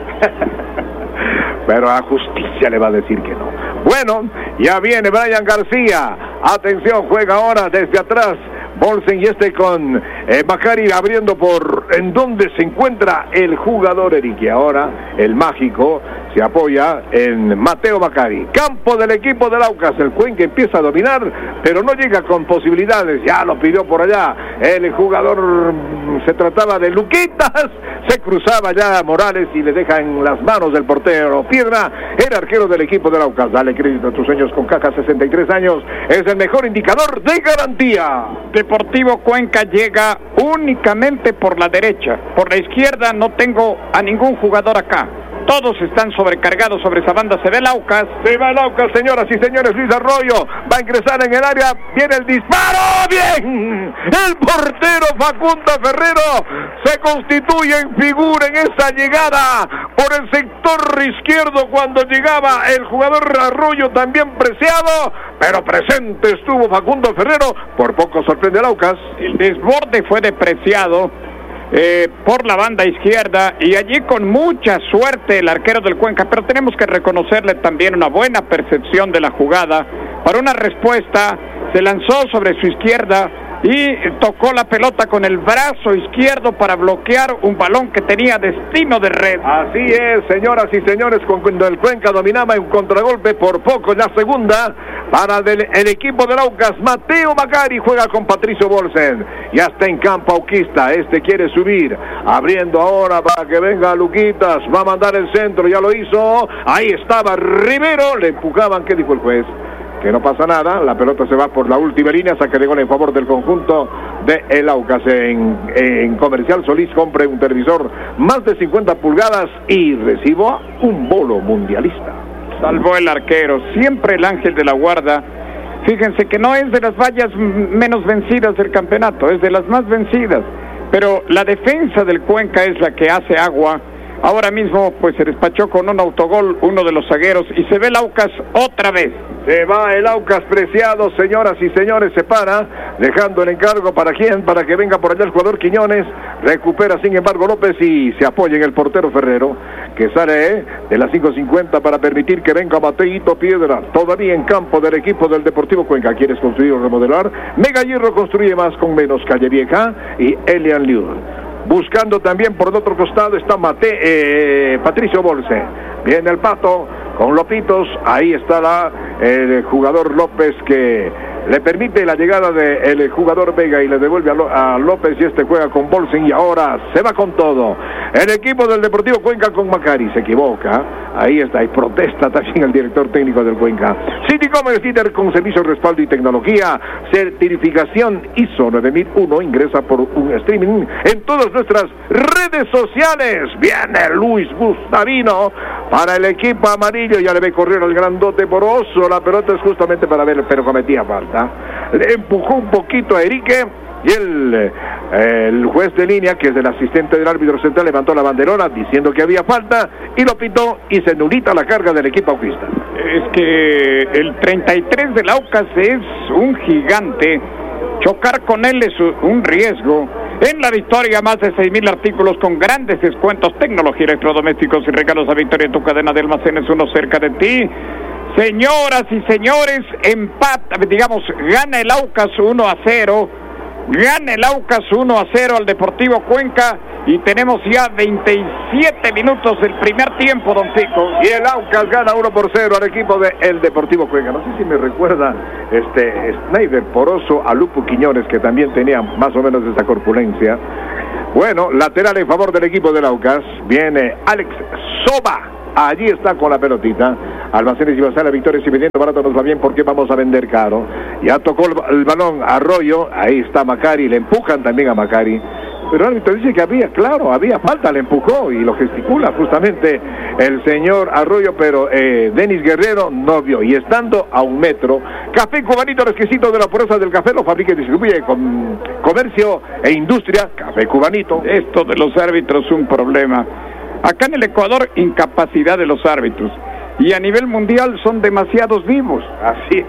Speaker 3: Pero a justicia le va a decir que no. Bueno, ya viene Brian García, atención, juega ahora desde atrás Bolsen y este con eh, Macari abriendo por en donde se encuentra el jugador Erique. Ahora el mágico se apoya en Mateo Macari. Campo del equipo del Aucas, el Cuenca empieza a dominar, pero no llega con posibilidades, ya lo pidió por allá el jugador, se trataba de Luquitas, se cruzaba ya Morales y le deja en las manos del portero Piedra, el arquero del equipo del Aucas. Dale crédito a tus sueños con Caja, sesenta y tres años, es el mejor indicador de garantía.
Speaker 2: Deportivo Cuenca llega únicamente por la derecha, por la izquierda no tengo a ningún jugador acá. Todos están sobrecargados sobre esa banda. Se ve el Aucas.
Speaker 3: Se va el Aucas, señoras y señores. Luis Arroyo va a ingresar en el área. Viene el disparo. ¡Bien! El portero Facundo Ferrero se constituye en figura en esa llegada por el sector izquierdo cuando llegaba el jugador Arroyo también preciado. Pero presente estuvo Facundo Ferrero. Por poco sorprende el Aucas.
Speaker 2: El desborde fue depreciado. Eh, por la banda izquierda y allí con mucha suerte el arquero del Cuenca, pero tenemos que reconocerle también una buena percepción de la jugada. Para una respuesta se lanzó sobre su izquierda y tocó la pelota con el brazo izquierdo para bloquear un balón que tenía destino de red.
Speaker 3: Así es, señoras y señores, cuando el Cuenca dominaba en contragolpe por poco en la segunda, para del, el equipo del Aucas, Mateo Macari juega con Patricio Bolsen, ya está en campo auquista, este quiere subir, abriendo ahora para que venga Luquitas, va a mandar el centro, ya lo hizo, ahí estaba Rivero, le empujaban, ¿qué dijo el juez? Que no pasa nada, la pelota se va por la última línea, saque de gol en favor del conjunto de el Aucas. En, en Comercial Solís compre un televisor más de cincuenta pulgadas y recibo un bolo mundialista.
Speaker 2: Salvó el arquero, siempre el ángel de la guarda. Fíjense que no es de las vallas menos vencidas del campeonato, es de las más vencidas, pero la defensa del Cuenca es la que hace agua. Ahora mismo pues se despachó con un autogol uno de los zagueros y se ve el Aucas otra vez.
Speaker 3: Se va el Aucas preciado, señoras y señores, se para, dejando el encargo para quién, para que venga por allá el jugador Quiñones, recupera sin embargo López y se apoya en el portero Ferrero, que sale de las cinco cincuenta para permitir que venga Mateito Piedra, todavía en campo del equipo del Deportivo Cuenca. ¿Quieres construir o remodelar? Mega Hierro construye más con menos. Calle Vieja y Elian Liu. Buscando también por el otro costado está Mate, eh, Patricio Bolse. Viene el Pato con Lopitos. Ahí está la, el jugador López que le permite la llegada del jugador Vega y le devuelve a, a López y este juega con Bolsen y ahora se va con todo. El equipo del Deportivo Cuenca con Macari se equivoca. Ahí está, y protesta también el director técnico del Cuenca. City Commerce Líder con servicio, respaldo y tecnología. Certificación I S O nueve mil uno. Ingresa por un streaming en todas nuestras redes sociales. Viene Luis Gustavino para el equipo amarillo. Ya le ve correr al grandote poroso. La pelota es justamente para ver, pero cometía falta. Le empujó un poquito a Erique. Y el, el juez de línea, que es el asistente del árbitro central, levantó la banderona diciendo que había falta y lo pitó y se nulita la carga del equipo auquista.
Speaker 2: Es que el treinta y tres del Aucas es un gigante chocar con él es un riesgo. En la Victoria, más de seis mil artículos con grandes descuentos, tecnología, electrodomésticos y regalos a Victoria en tu cadena de almacenes, uno cerca de ti. Señoras y señores, empata, digamos, gana el Aucas uno a cero. Gana el Aucas uno a cero al Deportivo Cuenca y tenemos ya veintisiete minutos del primer tiempo, don Tico.
Speaker 3: Y el Aucas gana uno por cero al equipo del Deportivo Cuenca. No sé si me recuerda este Snyder Poroso a Lupo Quiñones, que también tenía más o menos esa corpulencia. Bueno, lateral en favor del equipo del Aucas. Viene Alex Soba. Allí está con la pelotita. Almacenes y Bazar, la Victoria, si vendiendo barato nos va bien porque vamos a vender caro. Ya tocó el, el balón Arroyo, ahí está Macari, le empujan también a Macari. Pero el árbitro dice que había, claro, había falta, le empujó y lo gesticula justamente el señor Arroyo, pero eh, Denis Guerrero no vio. Y estando a un metro, Café Cubanito, el exquisito de la pureza del café, lo fabrica y distribuye con comercio e industria, Café Cubanito.
Speaker 2: Esto de los árbitros es un problema. Acá en el Ecuador, incapacidad de los árbitros. Y a nivel mundial son demasiados vivos.
Speaker 3: Así,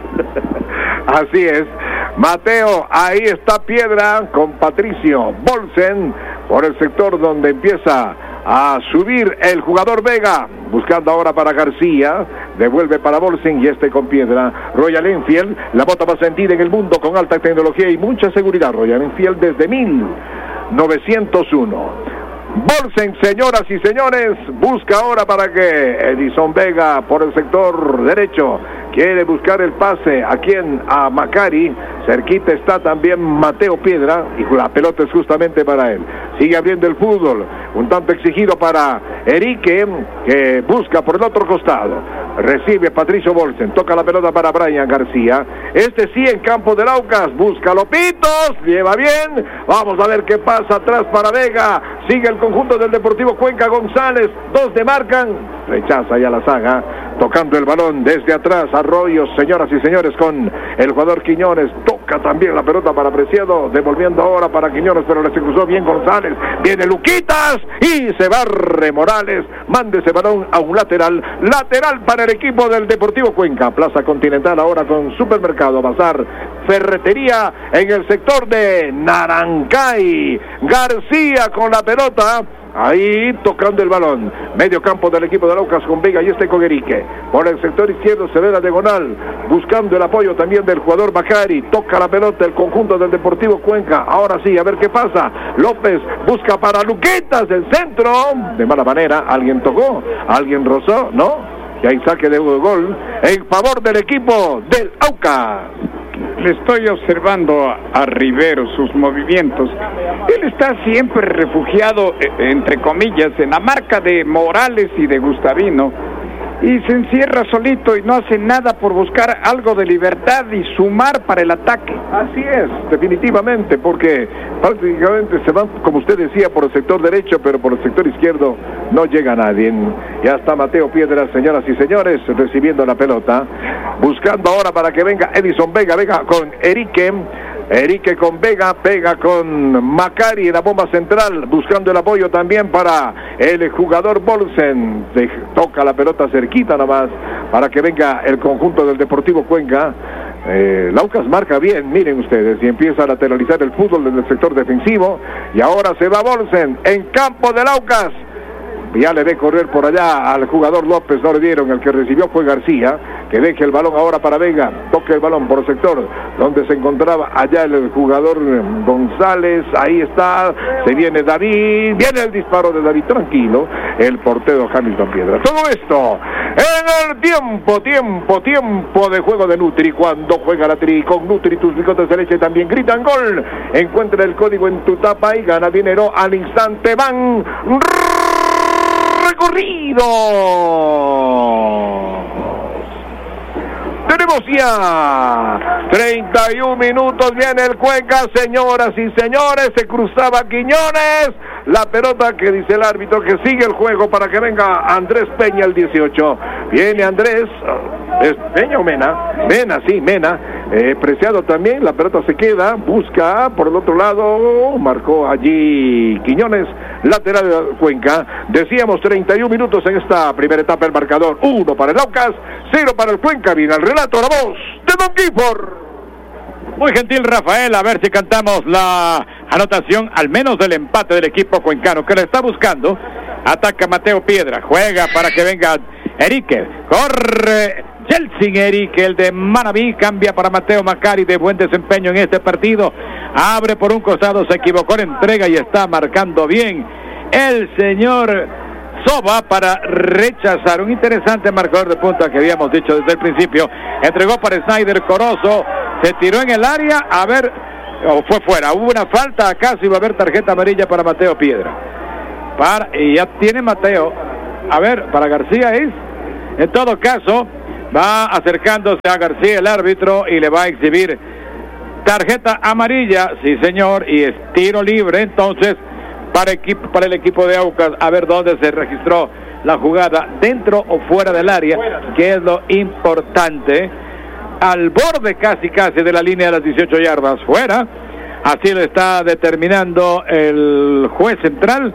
Speaker 3: así es. Mateo, ahí está Piedra con Patricio Bolsen por el sector donde empieza a subir el jugador Vega, buscando ahora para García, devuelve para Bolsen y este con Piedra. Royal Enfield, la bota más sentida en el mundo con alta tecnología y mucha seguridad. Royal Enfield desde mil novecientos uno. Bolsen, señoras y señores, busca ahora para que Edison Vega por el sector derecho quiere buscar el pase a quien, a Macari. Cerquita está también Mateo Piedra y la pelota es justamente para él. Sigue abriendo el fútbol, un tanto exigido para Erique, que busca por el otro costado. Recibe Patricio Bolsen, toca la pelota para Brian García. Este sí en campo del Aucas, busca Lopitos, lleva bien. Vamos a ver qué pasa atrás para Vega. Sigue el conjunto del Deportivo Cuenca. González, dos de marcan, rechaza ya la saga, tocando el balón desde atrás. Arroyo, señoras y señores, con el jugador Quiñones, toca también la pelota para Preciado, devolviendo ahora para Quiñones, pero le se cruzó bien González. Viene Luquitas y se barre Morales, manda ese balón a un lateral, lateral para el equipo del Deportivo Cuenca. Plaza Continental ahora con Supermercado, Bazar, Ferretería en el sector de Narancay. García con la pelota, ahí tocando el balón, medio campo del equipo de Aucas con Vega y este con Erique. Por el sector izquierdo se ve la diagonal, buscando el apoyo también del jugador Bacari. Toca la pelota el conjunto del Deportivo Cuenca. Ahora sí, a ver qué pasa. López busca para Luquetas, el centro. De mala manera, alguien tocó, alguien rozó, ¿no? Y hay saque de gol en favor del equipo del Aucas.
Speaker 2: Le estoy observando a, a Rivero sus movimientos. Él está siempre refugiado, eh, entre comillas, en la marca de Morales y de Gustavino, y se encierra solito y no hace nada por buscar algo de libertad y sumar para el ataque.
Speaker 3: Así es, definitivamente, porque prácticamente se van, como usted decía, por el sector derecho, pero por el sector izquierdo no llega nadie. Ya está Mateo Piedra, señoras y señores, recibiendo la pelota, buscando ahora para que venga Edison Vega, Vega con Erique. Erique con Vega, pega con Macari en la bomba central, buscando el apoyo también para el jugador Bolsen. Se toca la pelota cerquita nomás para que venga el conjunto del Deportivo Cuenca. Eh, Laucas marca bien, miren ustedes, y empieza a lateralizar el fútbol desde el sector defensivo. Y ahora se va Bolsen en campo de Laucas. Ya le ve correr por allá al jugador López, no le dieron, el que recibió fue García, que deje el balón ahora para Vega, toca el balón por el sector donde se encontraba allá el jugador González, ahí está, se viene David, viene el disparo de David, tranquilo, el portero Hamilton Piedra. Todo esto en el tiempo, tiempo, tiempo de juego de Nutri, cuando juega la Tri, con Nutri tus bigotes de leche también gritan gol, encuentra el código en tu tapa y gana dinero al instante, van recorrido. Tenemos ya treinta y un minutos, viene el Cuenca, señoras y señores, se cruzaba Quiñones, la pelota que dice el árbitro que sigue el juego para que venga Andrés Peña el dieciocho, viene Andrés, ¿es Peña o Mena? Mena, sí, Mena, eh, Preciado también, la pelota se queda, busca por el otro lado, marcó allí Quiñones, lateral de Cuenca. Decíamos treinta y un minutos en esta primera etapa, el marcador, uno para el Aucas, cero para el Cuenca. Viene el relato, la voz de Don Gifford.
Speaker 1: Muy gentil Rafael, a ver si cantamos la anotación, al menos del empate del equipo cuencano, que le está buscando. Ataca Mateo Piedra, juega para que venga Erique, corre Jelsin Erique, el de Manabí, cambia para Mateo Macari, de buen desempeño en este partido, abre por un costado, se equivocó en entrega y está marcando bien el señor Soba para rechazar. Un interesante marcador de punta que habíamos dicho desde el principio. Entregó para Snyder Corozo, se tiró en el área, a ver, o fue fuera, hubo una falta acá, si va a haber tarjeta amarilla para Mateo Piedra. Para, y ya tiene Mateo, a ver, para García es, en todo caso, va acercándose a García el árbitro y le va a exhibir tarjeta amarilla, sí señor, y es tiro libre, entonces, para, equipo, para el equipo de Aucas, a ver dónde se registró la jugada, dentro o fuera del área, que es lo importante, al borde casi casi de la línea de las dieciocho yardas, fuera, así lo está determinando el juez central,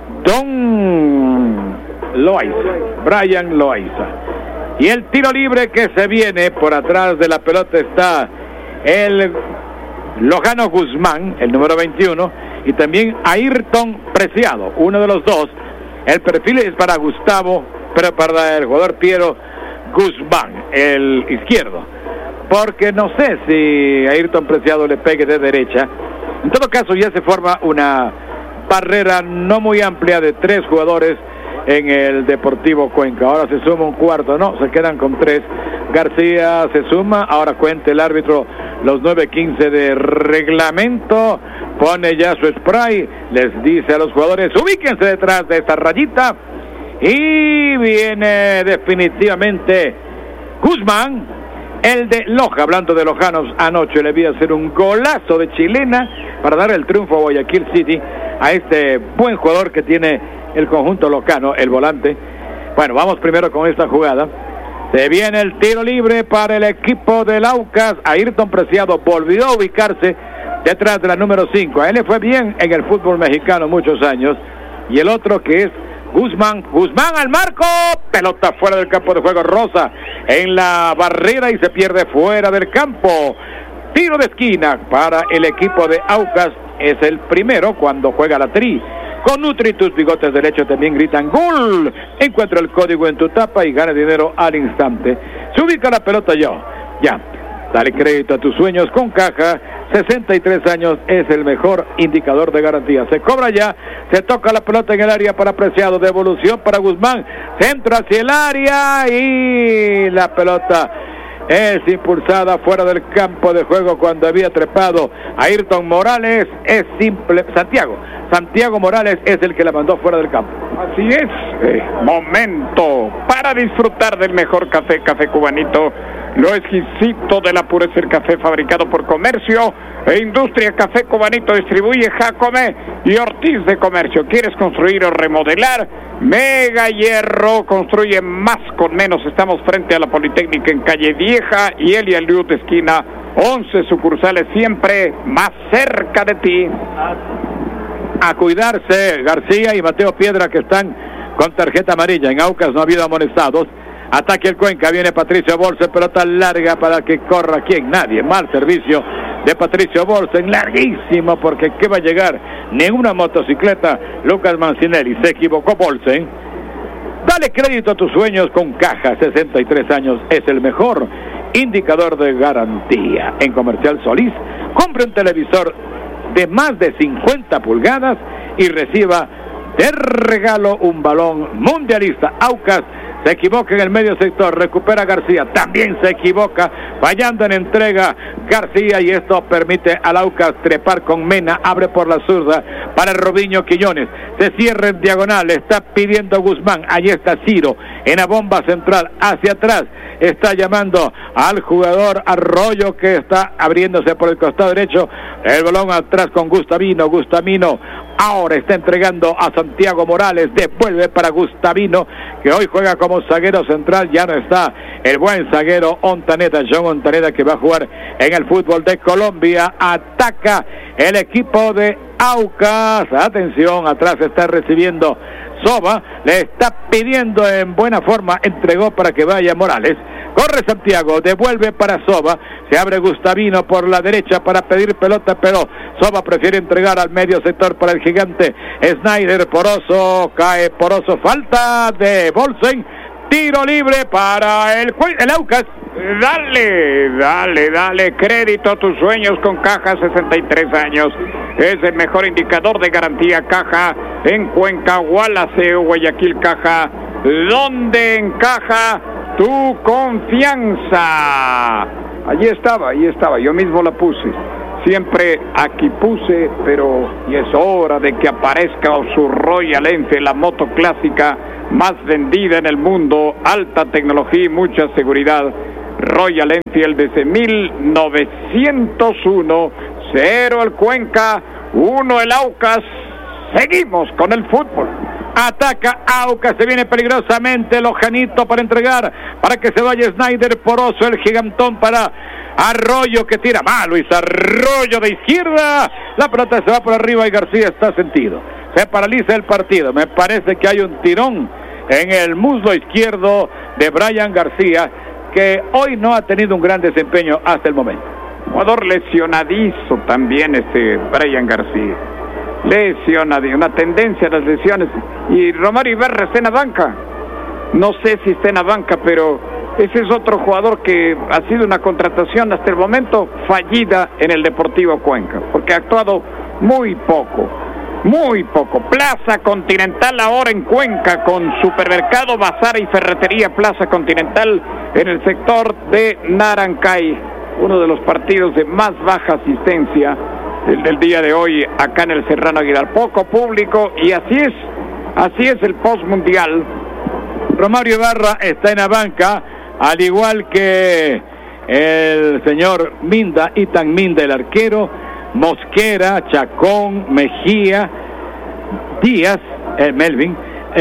Speaker 1: Don Loaiza, Brian Loaiza. Y el tiro libre que se viene por atrás de la pelota está el Lojano Guzmán, el número veintiuno, y también Ayrton Preciado, uno de los dos. El perfil es para Gustavo, pero para el jugador Piero Guzmán, el izquierdo, porque no sé si Ayrton Preciado le pegue de derecha. En todo caso ya se forma una barrera no muy amplia de tres jugadores en el Deportivo Cuenca. Ahora se suma un cuarto, no, se quedan con tres. García se suma, ahora cuenta el árbitro los nueve quince de reglamento, pone ya su spray, les dice a los jugadores, ubíquense detrás de esta rayita, y viene definitivamente Guzmán, el de Loja. Hablando de Lojanos, anoche le vi hacer un golazo de chilena para dar el triunfo a Guayaquil City, a este buen jugador que tiene el conjunto locano, el volante. Bueno, vamos primero con esta jugada. Se viene el tiro libre para el equipo del Aucas. Ayrton Preciado volvió a ubicarse detrás de la número cinco. A él le fue bien en el fútbol mexicano muchos años. Y el otro que es Guzmán. Guzmán al marco. Pelota fuera del campo de juego. Rosa en la barrera y se pierde fuera del campo. Tiro de esquina para el equipo de Aucas. Es el primero cuando juega la Tri. Con Nutri, tus bigotes derechos también gritan ¡gol! Encuentra el código en tu tapa y gana dinero al instante. Se ubica la pelota yo. Ya. Dale crédito a tus sueños con Caja. sesenta y tres años es el mejor indicador de garantía. Se cobra ya. Se toca la pelota en el área para Preciado. Devolución para Guzmán. Centro hacia el área y la pelota es impulsada fuera del campo de juego cuando había trepado Ayrton Morales. Es simple. Santiago. Santiago Morales es el que la mandó fuera del campo.
Speaker 2: Así es. Eh, momento para disfrutar del mejor café, Café Cubanito. Lo exquisito de la pureza del café fabricado por Comercio e Industria. Café Cubanito distribuye Jacome y Ortiz de Comercio. ¿Quieres construir o remodelar? Mega Hierro construye más con menos. Estamos frente a la Politécnica en Calle Vieja y Elia Liud esquina. once sucursales, siempre más cerca de ti.
Speaker 1: A cuidarse García y Mateo Piedra, que están con tarjeta amarilla. En Aucas no ha habido amonestados. Ataque el Cuenca, viene Patricio Bolsen, pelota larga para que corra quien, nadie. Mal servicio de Patricio Bolsen, larguísimo, porque ¿qué va a llegar? Ni una motocicleta. Lucas Mancinelli, se equivocó Bolsen. Dale crédito a tus sueños con Caja. Sesenta y tres años es el mejor indicador de garantía. En Comercial Solís, compre un televisor de más de cincuenta pulgadas y reciba de regalo un balón mundialista. Aucas se equivoca en el medio sector, recupera García, también se equivoca, fallando en entrega García, y esto permite al Aucas trepar con Mena, abre por la zurda para Robinho Quiñones, se cierra en diagonal, está pidiendo Guzmán, allí está Ciro, en la bomba central, hacia atrás, está llamando al jugador Arroyo, que está abriéndose por el costado derecho, el balón atrás con Gustavino, Gustavino ahora está entregando a Santiago Morales, devuelve para Gustavino, que hoy juega como zaguero central, ya no está el buen zaguero Ontaneda, John Ontaneda, que va a jugar en el fútbol de Colombia. Ataca el equipo de Aucas, atención, atrás está recibiendo Soba, le está pidiendo en buena forma, entregó para que vaya Morales, Corre Santiago, devuelve para Soba, se abre Gustavino por la derecha para pedir pelota, pero Soba prefiere entregar al medio sector para el gigante Snyder. Poroso, cae Poroso, falta de Bolsen, tiro libre para el, el Aucas.
Speaker 2: Dale, dale, dale crédito a tus sueños con Caja, sesenta y tres años. Es el mejor indicador de garantía Caja en Cuenca, Gualaceo, Guayaquil. Caja, donde encaja tu confianza. Allí estaba, allí estaba, yo mismo la puse. Siempre aquí puse, pero y es hora de que aparezca su Royal Enfield, la moto clásica más vendida en el mundo, alta tecnología y mucha seguridad. Royal Enfield desde mil novecientos uno, cero el Cuenca, uno el Aucas. Seguimos con el fútbol.
Speaker 1: Ataca Aucas, se viene peligrosamente Lojanito para entregar, para que se vaya Snyder. Poroso, el gigantón para Arroyo, que tira mal, Luis Arroyo de izquierda, la pelota se va por arriba y García está sentido, se paraliza el partido. Me parece que hay un tirón en el muslo izquierdo de Brian García, que hoy no ha tenido un gran desempeño hasta el momento.
Speaker 2: Jugador lesionadizo también este Brian García, lesionadizo, una tendencia a las lesiones. Y Romario Ibarra está en la banca, no sé si está en la banca, pero ese es otro jugador que ha sido una contratación hasta el momento fallida en el Deportivo Cuenca, porque ha actuado muy poco, muy poco. Plaza Continental ahora en Cuenca con Supermercado, Bazar y Ferretería Plaza Continental en el sector de Narancay. Uno de los partidos de más baja asistencia el del día de hoy acá en el Serrano Aguilar. Poco público y así es, así es el postmundial.
Speaker 1: Romario Ibarra está en la banca, al igual que el señor Minda, Itan Minda, el arquero, Mosquera, Chacón, Mejía, Díaz, el Melvin,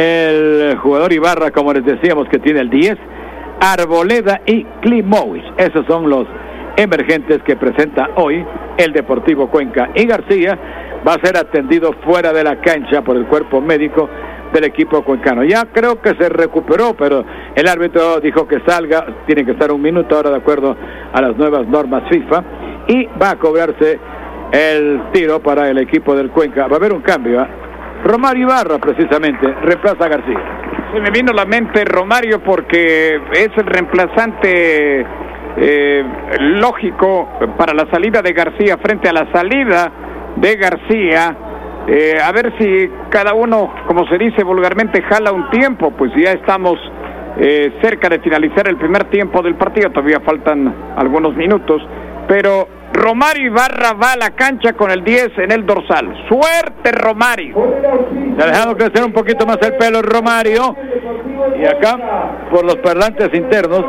Speaker 1: el jugador Ibarra, como les decíamos, que tiene el diez, Arboleda y Klimovic. Esos son los emergentes que presenta hoy el Deportivo Cuenca. Y García va a ser atendido fuera de la cancha por el cuerpo médico del equipo cuencano. Ya creo que se recuperó, pero el árbitro dijo que salga, tiene que estar un minuto ahora de acuerdo a las nuevas normas FIFA, y va a cobrarse el tiro para el equipo del Cuenca. Va a haber un cambio, ¿eh? Romario Ibarra precisamente reemplaza a García.
Speaker 2: Se me vino a la mente Romario porque es el reemplazante eh, lógico para la salida de García frente a la salida de García. Eh, a ver si cada uno, como se dice vulgarmente, jala un tiempo, pues ya estamos eh, cerca de finalizar el primer tiempo del partido, todavía faltan algunos minutos, pero Romario Ibarra va a la cancha con el diez en el dorsal. ¡Suerte, Romario!
Speaker 1: Se ha dejado crecer un poquito más el pelo Romario, y acá, por los parlantes internos,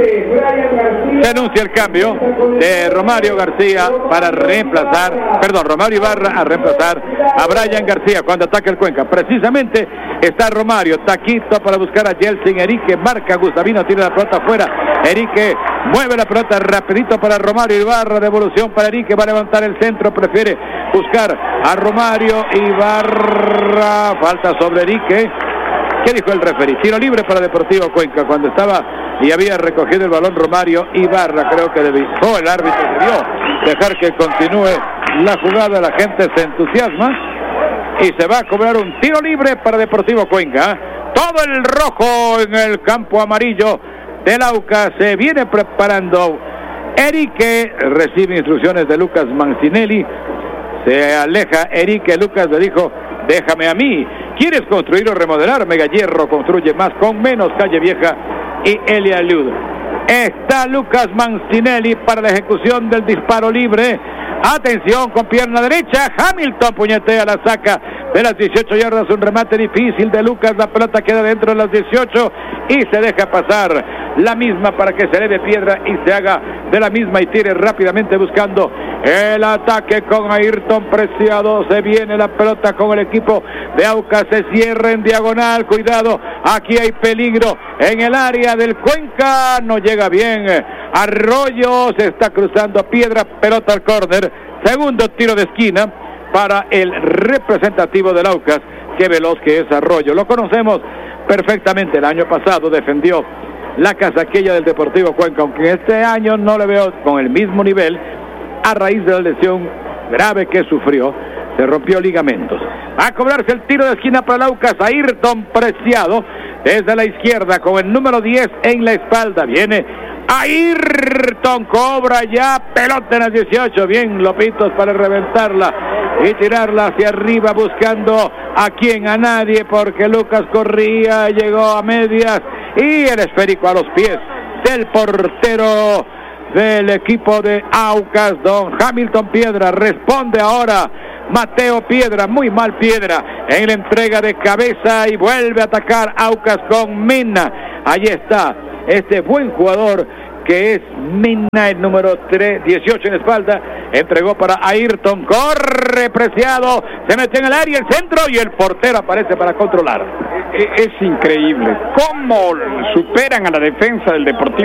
Speaker 1: se anuncia el cambio de Romario García para reemplazar, perdón, Romario Ibarra a reemplazar a Brian García cuando ataca el Cuenca. Precisamente está Romario, taquito para buscar a Yeltsin, Erique marca, Gustavino tira la pelota afuera, Erique mueve la pelota rapidito para Romario Ibarra, devolución para Erique, va a levantar el centro, prefiere buscar a Romario Ibarra, falta sobre Erique. ¿Qué dijo el referí? Tiro libre para Deportivo Cuenca cuando estaba y había recogido el balón Romario Ibarra. Creo que debió, oh, el árbitro debió dejar que continúe la jugada, la gente se entusiasma y se va a cobrar un tiro libre para Deportivo Cuenca. Todo el rojo en el campo amarillo del Aucas se viene preparando. Erique recibe instrucciones de Lucas Mancinelli, se aleja Erique, Lucas le dijo: déjame a mí. ¿Quieres construir o remodelar? Megahierro construye más con menos. Calle Vieja y Elia Lud. Está Lucas Mancinelli para la ejecución del disparo libre. Atención, con pierna derecha, Hamilton puñetea, la saca de las dieciocho yardas, un remate difícil de Lucas, la pelota queda dentro de las dieciocho y se deja pasar la misma para que se eleve piedra y se haga de la misma y tire rápidamente buscando el ataque con Ayrton Preciado. Se viene la pelota con el equipo de Aucas, se cierra en diagonal, cuidado, aquí hay peligro en el área del Cuenca, no llega bien Arroyo, se está cruzando piedra, pelota al córner, segundo tiro de esquina para el representativo del Aucas. Qué veloz que es Arroyo, lo conocemos perfectamente, el año pasado defendió la casaquilla del Deportivo Cuenca, aunque este año no le veo con el mismo nivel a raíz de la lesión grave que sufrió. Se rompió ligamentos. Va a cobrarse el tiro de esquina para el Aucas. Ayrton Preciado desde la izquierda con el número diez en la espalda. Viene Ayrton, cobra ya, pelota en las dieciocho. Bien, Lopitos para reventarla y tirarla hacia arriba buscando a quien, a nadie, porque Lucas Corría llegó a medias y el esférico a los pies del portero del equipo de Aucas, don Hamilton Piedra. Responde ahora Mateo Piedra, muy mal Piedra en la entrega de cabeza y vuelve a atacar Aucas con Mina. Ahí está este buen jugador que es Mina, el número tres, dieciocho en la espalda, entregó para Ayrton, corre Preciado, se metió en el área, el centro y el portero aparece para controlar.
Speaker 2: Es increíble cómo superan a la defensa del Deportivo